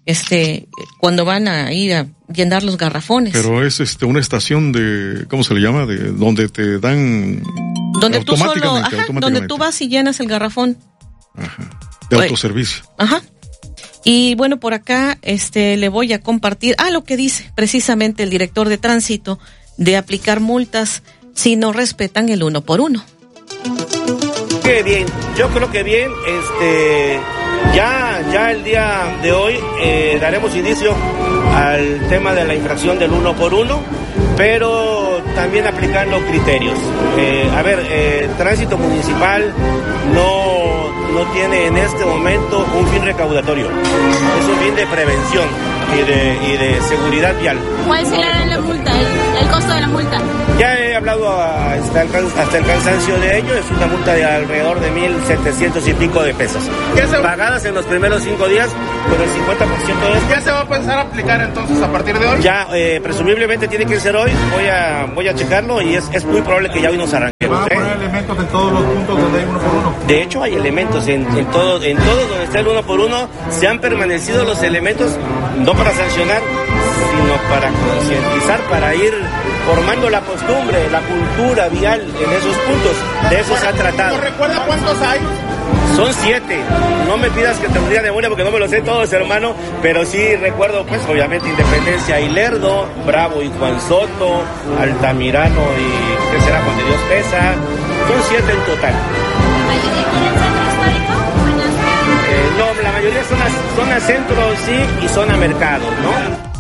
Speaker 2: este, cuando van a ir a llenar los garrafones.
Speaker 3: Pero es este una estación de, ¿cómo se le llama? De donde te dan
Speaker 2: donde tú solo, ajá,
Speaker 3: automáticamente.
Speaker 2: donde tú vas y llenas el garrafón.
Speaker 3: Ajá. De Oye, autoservicio.
Speaker 2: Ajá. Y bueno, por acá este le voy a compartir ah lo que dice precisamente el director de tránsito de aplicar multas si no respetan el uno por uno.
Speaker 1: Que bien, yo creo que bien, este ya ya el día de hoy eh, daremos inicio al tema de la infracción del uno por uno, pero también aplicando criterios. Eh, a ver, eh, tránsito municipal no no tiene en este momento un fin recaudatorio, es un fin de prevención y de, y de seguridad vial.
Speaker 6: ¿Cuál será la multa, el, el costo de la multa?
Speaker 1: Ya he hablado a, hasta, el, hasta el cansancio de ello, es una multa de alrededor de mil setecientos y pico de pesos. ¿Qué se... Pagadas en los primeros cinco días con el cincuenta por ciento de esto.
Speaker 8: ¿Ya se va a pensar a aplicar entonces a partir de hoy?
Speaker 1: Ya, eh, presumiblemente tiene que ser hoy, voy a voy a checarlo y es, es muy probable que ya hoy nos arranquemos.
Speaker 8: ¿Va a poner ¿eh? elementos en todos los puntos donde hay uno por uno?
Speaker 1: De hecho hay elementos en, en todo en todos donde está el uno por uno, se han permanecido los elementos, no para sancionar, sino para concientizar, para ir formando la costumbre, la cultura vial en esos puntos. De eso se ha tratado.
Speaker 8: ¿No recuerda cuántos hay?
Speaker 1: Son siete. No me pidas que te lo diga de memoria porque no me lo sé todos, hermano, pero sí recuerdo, pues, obviamente, Independencia y Lerdo, Bravo y Juan Soto, Altamirano y, ¿qué será? Juan de Dios Pesa. Son siete en total.
Speaker 6: ¿La mayoría quieren centro histórico?
Speaker 1: Eh, no, la mayoría son a, zona centro, sí, y zona mercado, ¿no?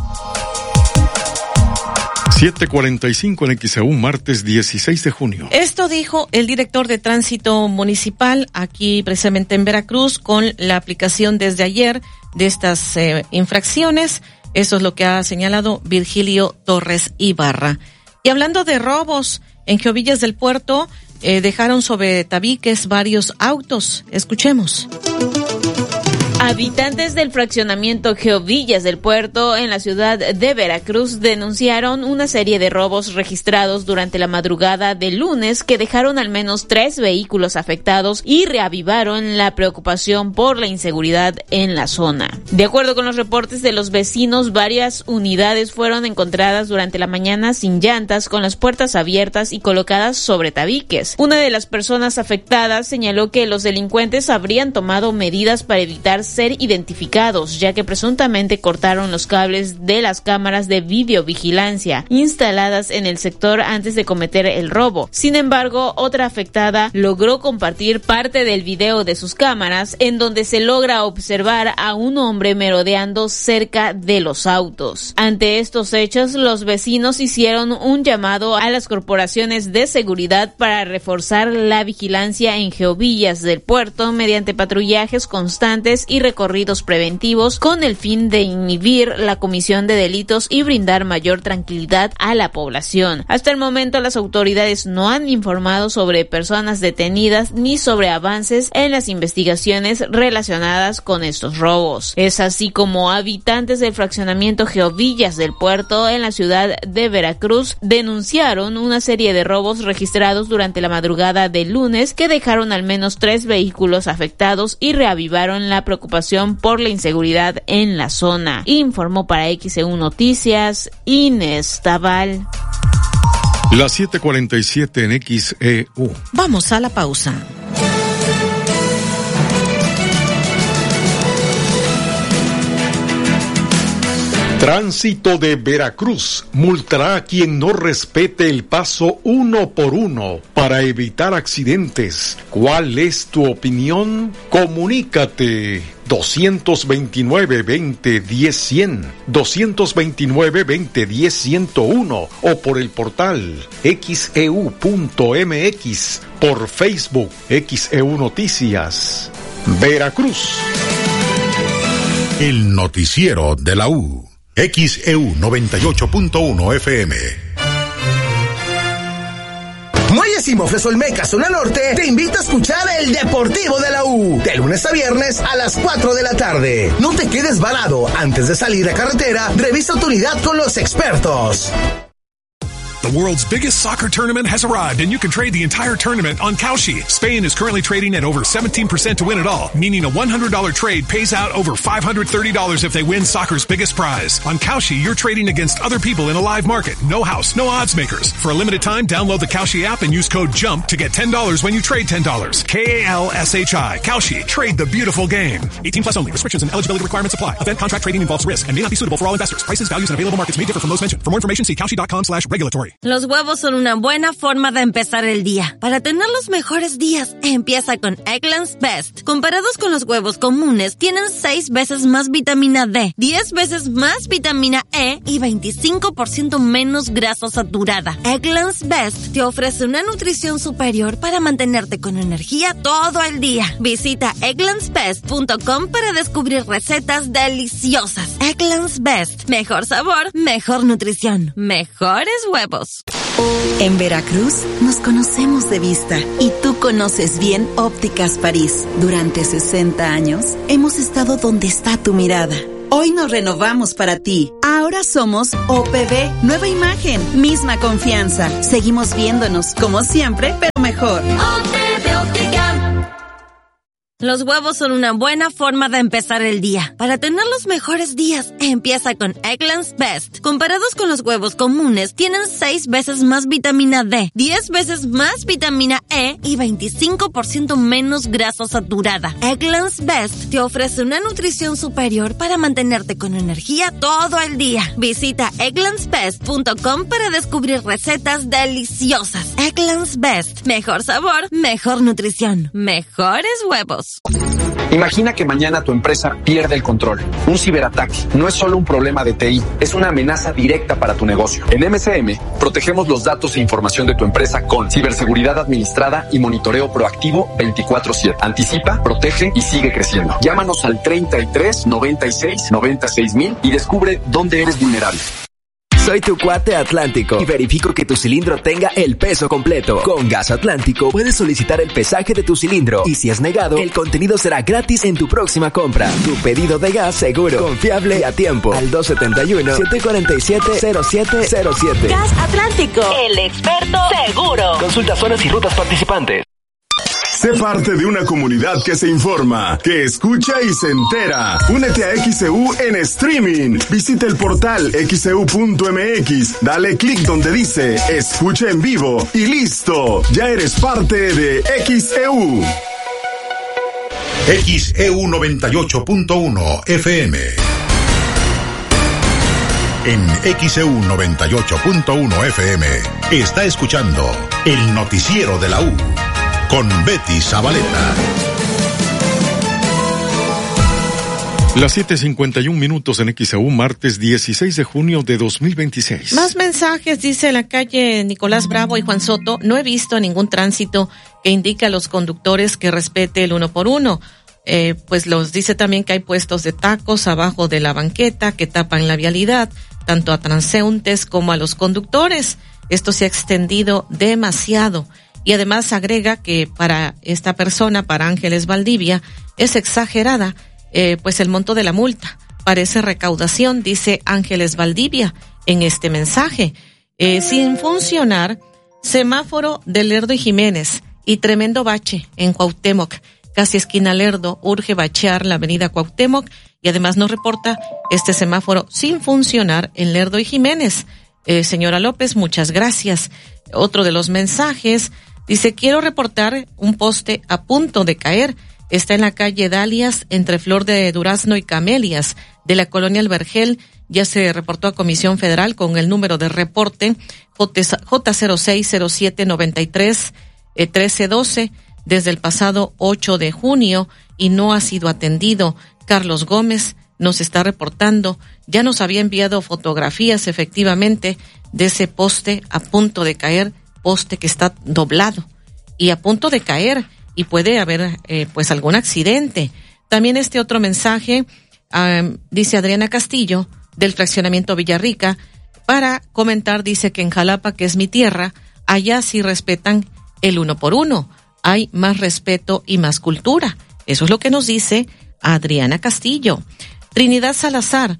Speaker 3: siete cuarenta y cinco en X E U, martes dieciséis de junio.
Speaker 2: Esto dijo el director de tránsito municipal aquí precisamente en Veracruz con la aplicación desde ayer de estas eh, infracciones. Eso es lo que ha señalado Virgilio Torres Ibarra. Y hablando de robos, en Geovillas del Puerto eh, dejaron sobre tabiques varios autos. Escuchemos.
Speaker 7: Habitantes del fraccionamiento Geovillas del Puerto en la ciudad de Veracruz denunciaron una serie de robos registrados durante la madrugada del lunes que dejaron al menos tres vehículos afectados y reavivaron la preocupación por la inseguridad en la zona. De acuerdo con los reportes de los vecinos, varias unidades fueron encontradas durante la mañana sin llantas, con las puertas abiertas y colocadas sobre tabiques. Una de las personas afectadas señaló que los delincuentes habrían tomado medidas para evitar ser identificados, ya que presuntamente cortaron los cables de las cámaras de videovigilancia instaladas en el sector antes de cometer el robo. Sin embargo, otra afectada logró compartir parte del video de sus cámaras, en donde se logra observar a un hombre merodeando cerca de los autos. Ante estos hechos, los vecinos hicieron un llamado a las corporaciones de seguridad para reforzar la vigilancia en Geovillas del Puerto mediante patrullajes constantes y recorridos preventivos con el fin de inhibir la comisión de delitos y brindar mayor tranquilidad a la población. Hasta el momento, las autoridades no han informado sobre personas detenidas ni sobre avances en las investigaciones relacionadas con estos robos. Es así como habitantes del fraccionamiento Geovillas del Puerto en la ciudad de Veracruz denunciaron una serie de robos registrados durante la madrugada del lunes que dejaron al menos tres vehículos afectados y reavivaron la preocupación por la inseguridad en la zona. Informó para X E U Noticias Inés Tabal.
Speaker 3: Las siete cuarenta y siete en X E U.
Speaker 2: Vamos a la pausa.
Speaker 3: Tránsito de Veracruz multará a quien no respete el paso uno por uno para evitar accidentes. ¿Cuál es tu opinión? Comunícate. dos veintinueve, veinte, diez, cien, dos veintinueve, veinte, diez, ciento uno o por el portal X E U punto M X, por Facebook X E U Noticias, Veracruz.
Speaker 11: El noticiero de la U. X E U noventa y ocho punto uno F M.
Speaker 27: Muelle Simofres Olmeca, zona norte, te invita a escuchar el Deportivo de la U, de lunes a viernes a las cuatro de la tarde. No te quedes varado, antes de salir a carretera, revisa tu unidad con los expertos.
Speaker 15: The world's biggest soccer tournament has arrived, and you can trade the entire tournament on Kalshi. Spain is currently trading at over seventeen percent to win it all, meaning a one hundred dollars trade pays out over five hundred thirty dollars if they win soccer's biggest prize. On Kalshi, you're trading against other people in a live market. No house, no odds makers. For a limited time, download the Kalshi app and use code JUMP to get ten dollars when you trade ten dollars. K A L S H I. Kalshi. Trade the beautiful game. eighteen plus only. Restrictions and eligibility requirements apply. Event contract trading involves risk and may not be suitable for all investors. Prices, values, and available markets may differ from those mentioned. For more information, see kalshi.com slash regulatory.
Speaker 9: Los huevos son una buena forma de empezar el día. Para tener los mejores días, empieza con Eggland's Best. Comparados con los huevos comunes, tienen seis veces más vitamina D, diez veces más vitamina E y veinticinco por ciento menos grasa saturada. Eggland's Best te ofrece una nutrición superior para mantenerte con energía todo el día. Visita egglands best punto com para descubrir recetas deliciosas. Eggland's Best. Mejor sabor, mejor nutrición, mejores huevos.
Speaker 16: En Veracruz nos conocemos de vista y tú conoces bien Ópticas París. Durante sesenta años hemos estado donde está tu mirada. Hoy nos renovamos para ti. Ahora somos O P B, nueva imagen, misma confianza. Seguimos viéndonos como siempre, pero mejor. O P B Óptica.
Speaker 9: Los huevos son una buena forma de empezar el día. Para tener los mejores días, empieza con Eggland's Best. Comparados con los huevos comunes, tienen seis veces más vitamina D, diez veces más vitamina E y veinticinco por ciento menos grasa saturada. Eggland's Best te ofrece una nutrición superior para mantenerte con energía todo el día. Visita egglands best punto com para descubrir recetas deliciosas. Eggland's Best. Mejor sabor, mejor nutrición, mejores huevos.
Speaker 17: Imagina que mañana tu empresa pierde el control. Un ciberataque no es solo un problema de T I, es una amenaza directa para tu negocio. En M C M, protegemos los datos e información de tu empresa con ciberseguridad administrada y monitoreo proactivo veinticuatro siete. Anticipa, protege y sigue creciendo. Llámanos al treinta y tres, noventa y seis, noventa y seis mil y descubre dónde eres vulnerable.
Speaker 18: Soy tu cuate Atlántico y verifico que tu cilindro tenga el peso completo. Con Gas Atlántico puedes solicitar el pesaje de tu cilindro y si es negado, el contenido será gratis en tu próxima compra. Tu pedido de gas seguro, confiable y a tiempo. Al dos siete uno, siete cuatro siete, cero siete cero siete.
Speaker 21: Gas Atlántico, el experto seguro.
Speaker 18: Consulta zonas y rutas participantes.
Speaker 5: Sé parte de una comunidad que se informa, que escucha y se entera. Únete a X E U en streaming. Visita el portal x e u punto m x, dale clic donde dice escucha en vivo y listo. Ya eres parte de X E U.
Speaker 11: X E U noventa y ocho punto uno F M. En X E U noventa y ocho punto uno F M está escuchando el noticiero de la U. Con Betty Zabaleta.
Speaker 3: Las siete cincuenta y un minutos en X E U, martes dieciséis de junio de dos mil veintiséis.
Speaker 2: Más mensajes, dice la calle Nicolás Bravo y Juan Soto. No he visto ningún tránsito que indique a los conductores que respete el uno por uno. Eh, pues los dice también que hay puestos de tacos abajo de la banqueta que tapan la vialidad, tanto a transeúntes como a los conductores. Esto se ha extendido demasiado. Y además agrega que para esta persona, para Ángeles Valdivia, es exagerada, eh, pues el monto de la multa. Parece recaudación, dice Ángeles Valdivia en este mensaje. Eh, sin funcionar, semáforo de Lerdo y Jiménez y tremendo bache en Cuauhtémoc. Casi esquina Lerdo, urge bachear la avenida Cuauhtémoc y además nos reporta este semáforo sin funcionar en Lerdo y Jiménez. Eh, señora López, muchas gracias. Otro de los mensajes dice, quiero reportar un poste a punto de caer. Está en la calle Dalias, entre Flor de Durazno y Camelias, de la colonia El Vergel. Ya se reportó a Comisión Federal con el número de reporte J cero seis cero siete noventa y tres trece doce desde el pasado ocho de junio y no ha sido atendido. Carlos Gómez nos está reportando, ya nos había enviado fotografías efectivamente de ese poste a punto de caer, poste que está doblado y a punto de caer y puede haber eh, pues algún accidente. También este otro mensaje, um, dice Adriana Castillo del fraccionamiento Villarrica, para comentar, dice que en Jalapa, que es mi tierra, allá sí respetan el uno por uno, hay más respeto y más cultura. Eso es lo que nos dice Adriana Castillo. Trinidad Salazar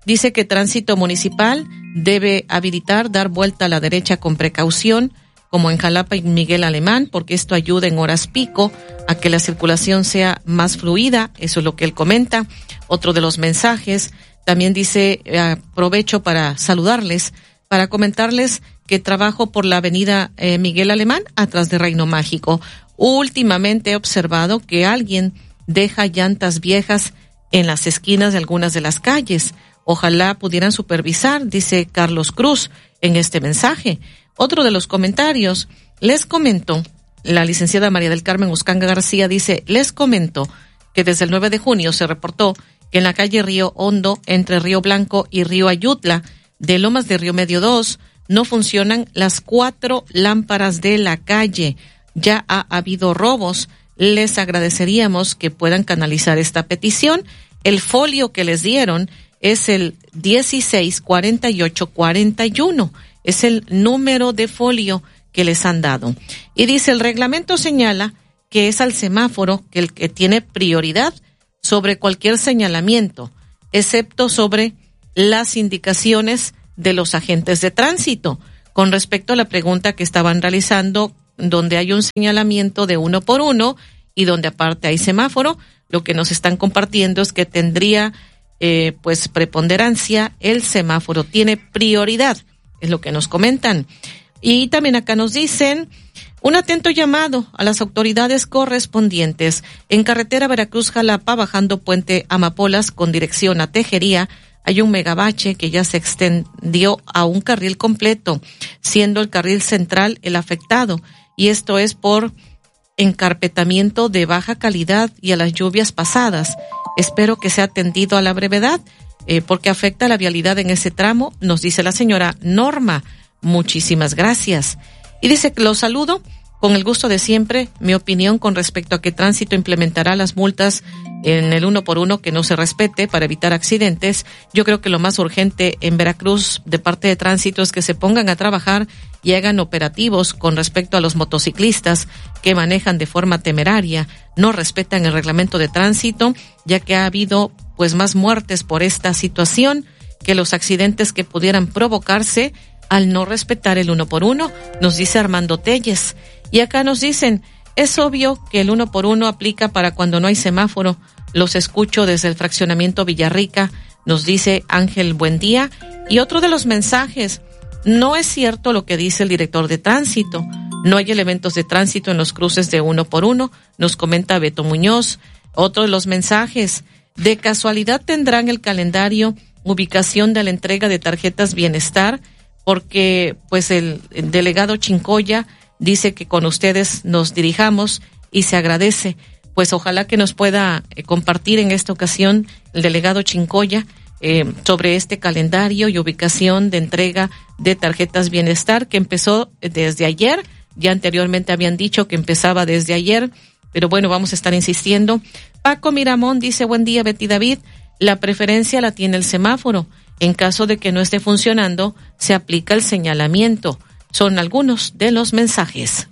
Speaker 2: Dice que Tránsito Municipal debe habilitar dar vuelta a la derecha con precaución, como en Jalapa y Miguel Alemán, porque esto ayuda en horas pico a que la circulación sea más fluida. Eso es lo que él comenta. Otro de los mensajes también dice, aprovecho para saludarles, para comentarles que trabajo por la avenida eh, Miguel Alemán, atrás de Reino Mágico. Últimamente he observado que alguien deja llantas viejas en las esquinas de algunas de las calles. Ojalá pudieran supervisar, dice Carlos Cruz en este mensaje. Otro de los comentarios, les comento, la licenciada María del Carmen Uscanga García dice, les comento que desde el nueve de junio se reportó que en la calle Río Hondo, entre Río Blanco y Río Ayutla, de Lomas de Río Medio dos, no funcionan las cuatro lámparas de la calle. Ya ha habido robos. Les agradeceríamos que puedan canalizar esta petición. El folio que les dieron es el dieciséis cuarenta y ocho cuarenta y uno. Es el número de folio que les han dado. Y dice, el reglamento señala que es al semáforo que el que tiene prioridad sobre cualquier señalamiento, excepto sobre las indicaciones de los agentes de tránsito. Con respecto a la pregunta que estaban realizando, donde hay un señalamiento de uno por uno y donde aparte hay semáforo, lo que nos están compartiendo es que tendría eh, pues preponderancia, el semáforo tiene prioridad, es lo que nos comentan. Y también acá nos dicen, un atento llamado a las autoridades correspondientes en carretera Veracruz-Jalapa, bajando puente Amapolas con dirección a Tejería, hay un megabache que ya se extendió a un carril completo, siendo el carril central el afectado, y esto es por encarpetamiento de baja calidad y a las lluvias pasadas. Espero que sea atendido a la brevedad, eh, porque afecta la vialidad en ese tramo, nos dice la señora Norma. Muchísimas gracias. Y dice que los saludo con el gusto de siempre. Mi opinión con respecto a que Tránsito implementará las multas en el uno por uno que no se respete para evitar accidentes. Yo creo que lo más urgente en Veracruz de parte de Tránsito es que se pongan a trabajar y hagan operativos con respecto a los motociclistas que manejan de forma temeraria, no respetan el reglamento de tránsito, ya que ha habido pues más muertes por esta situación que los accidentes que pudieran provocarse al no respetar el uno por uno, nos dice Armando Telles. Y acá nos dicen, es obvio que el uno por uno aplica para cuando no hay semáforo. Los escucho desde el fraccionamiento Villarrica, nos dice Ángel Buendía. Y otro de los mensajes, no es cierto lo que dice el director de tránsito. No hay elementos de tránsito en los cruces de uno por uno, nos comenta Beto Muñoz. Otro de los mensajes, de casualidad tendrán el calendario, ubicación de la entrega de tarjetas Bienestar, porque pues el, el delegado Chincoya dice que con ustedes nos dirijamos y se agradece. Pues ojalá que nos pueda eh, compartir en esta ocasión el delegado Chincoya eh, sobre este calendario y ubicación de entrega de tarjetas Bienestar que empezó desde ayer. Ya anteriormente habían dicho que empezaba desde ayer, pero bueno, vamos a estar insistiendo. Paco Miramón dice, buen día Betty David, la preferencia la tiene el semáforo. En caso de que no esté funcionando, se aplica el señalamiento. Son algunos de los mensajes.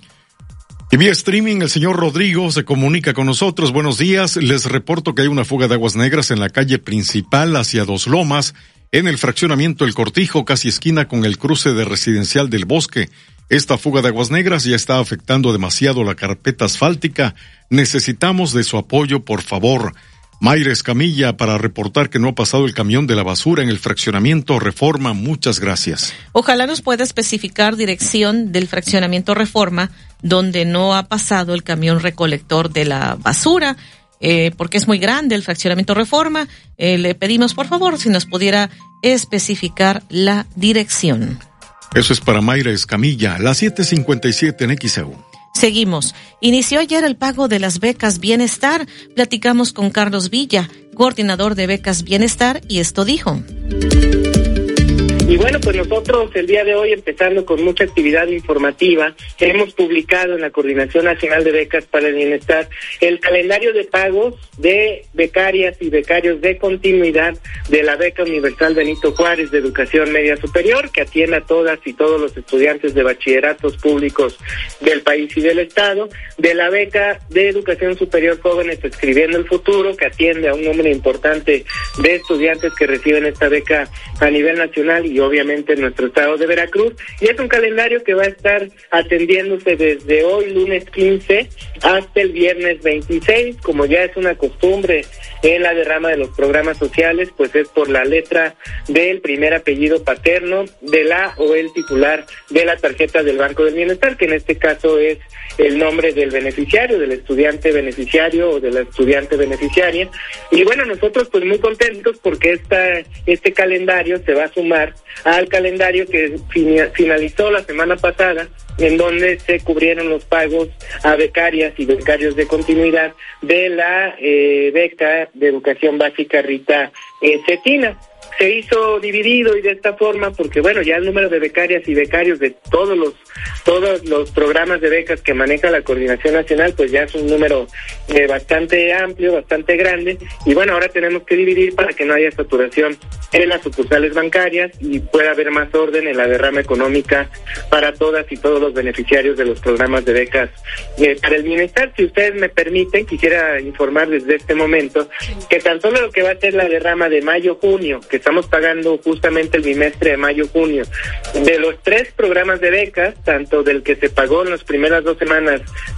Speaker 3: Y vía streaming, el señor Rodrigo se comunica con nosotros. Buenos días, les reporto que hay una fuga de aguas negras en la calle principal hacia Dos Lomas, en el fraccionamiento El Cortijo, casi esquina con el cruce de Residencial del Bosque. Esta fuga de aguas negras ya está afectando demasiado la carpeta asfáltica. Necesitamos de su apoyo, por favor. Mayra Escamilla, para reportar que no ha pasado el camión de la basura en el fraccionamiento Reforma. Muchas gracias.
Speaker 2: Ojalá nos pueda especificar dirección del fraccionamiento Reforma, donde no ha pasado el camión recolector de la basura, eh, porque es muy grande el fraccionamiento Reforma. Eh, le pedimos, por favor, si nos pudiera especificar la dirección.
Speaker 3: Eso es para Mayra Escamilla, las siete cincuenta y siete en X E U.
Speaker 2: Seguimos. Inició ayer el pago de las becas Bienestar. Platicamos con Carlos Villa, coordinador de becas Bienestar, y esto dijo.
Speaker 4: Y bueno, pues nosotros el día de hoy, empezando con mucha actividad informativa, hemos publicado en la Coordinación Nacional de Becas para el Bienestar el calendario de pagos de becarias y becarios de continuidad de la Beca Universal Benito Juárez de Educación Media Superior, que atiende a todas y todos los estudiantes de bachilleratos públicos del país y del estado, de la Beca de Educación Superior Jóvenes Escribiendo el Futuro, que atiende a un número importante de estudiantes que reciben esta beca a nivel nacional y obviamente en nuestro estado de Veracruz, y es un calendario que va a estar atendiéndose desde hoy, lunes quince, hasta el viernes veintiséis, como ya es una costumbre en la derrama de los programas sociales, pues es por la letra del primer apellido paterno de la o el titular de la tarjeta del Banco del Bienestar, que en este caso es el nombre del beneficiario, del estudiante beneficiario o de la estudiante beneficiaria. Y bueno, nosotros pues muy contentos porque esta, este calendario se va a sumar al calendario que finalizó la semana pasada, en donde se cubrieron los pagos a becarias y becarios de continuidad de la eh, beca de educación básica Rita eh, Cetina. Se hizo dividido y de esta forma porque, bueno, ya el número de becarias y becarios de todos los todos los programas de becas que maneja la Coordinación Nacional, pues ya es un número eh, bastante amplio, bastante grande, y bueno, ahora tenemos que dividir para que no haya saturación en las sucursales bancarias y pueda haber más orden en la derrama económica para todas y todos los beneficiarios de los programas de becas eh, para el bienestar. Si ustedes me permiten, quisiera informar desde este momento que tan solo lo que va a ser la derrama de mayo-junio, que estamos pagando justamente el bimestre de mayo-junio, de los tres programas de becas, tanto del que se pagó en las primeras dos semanas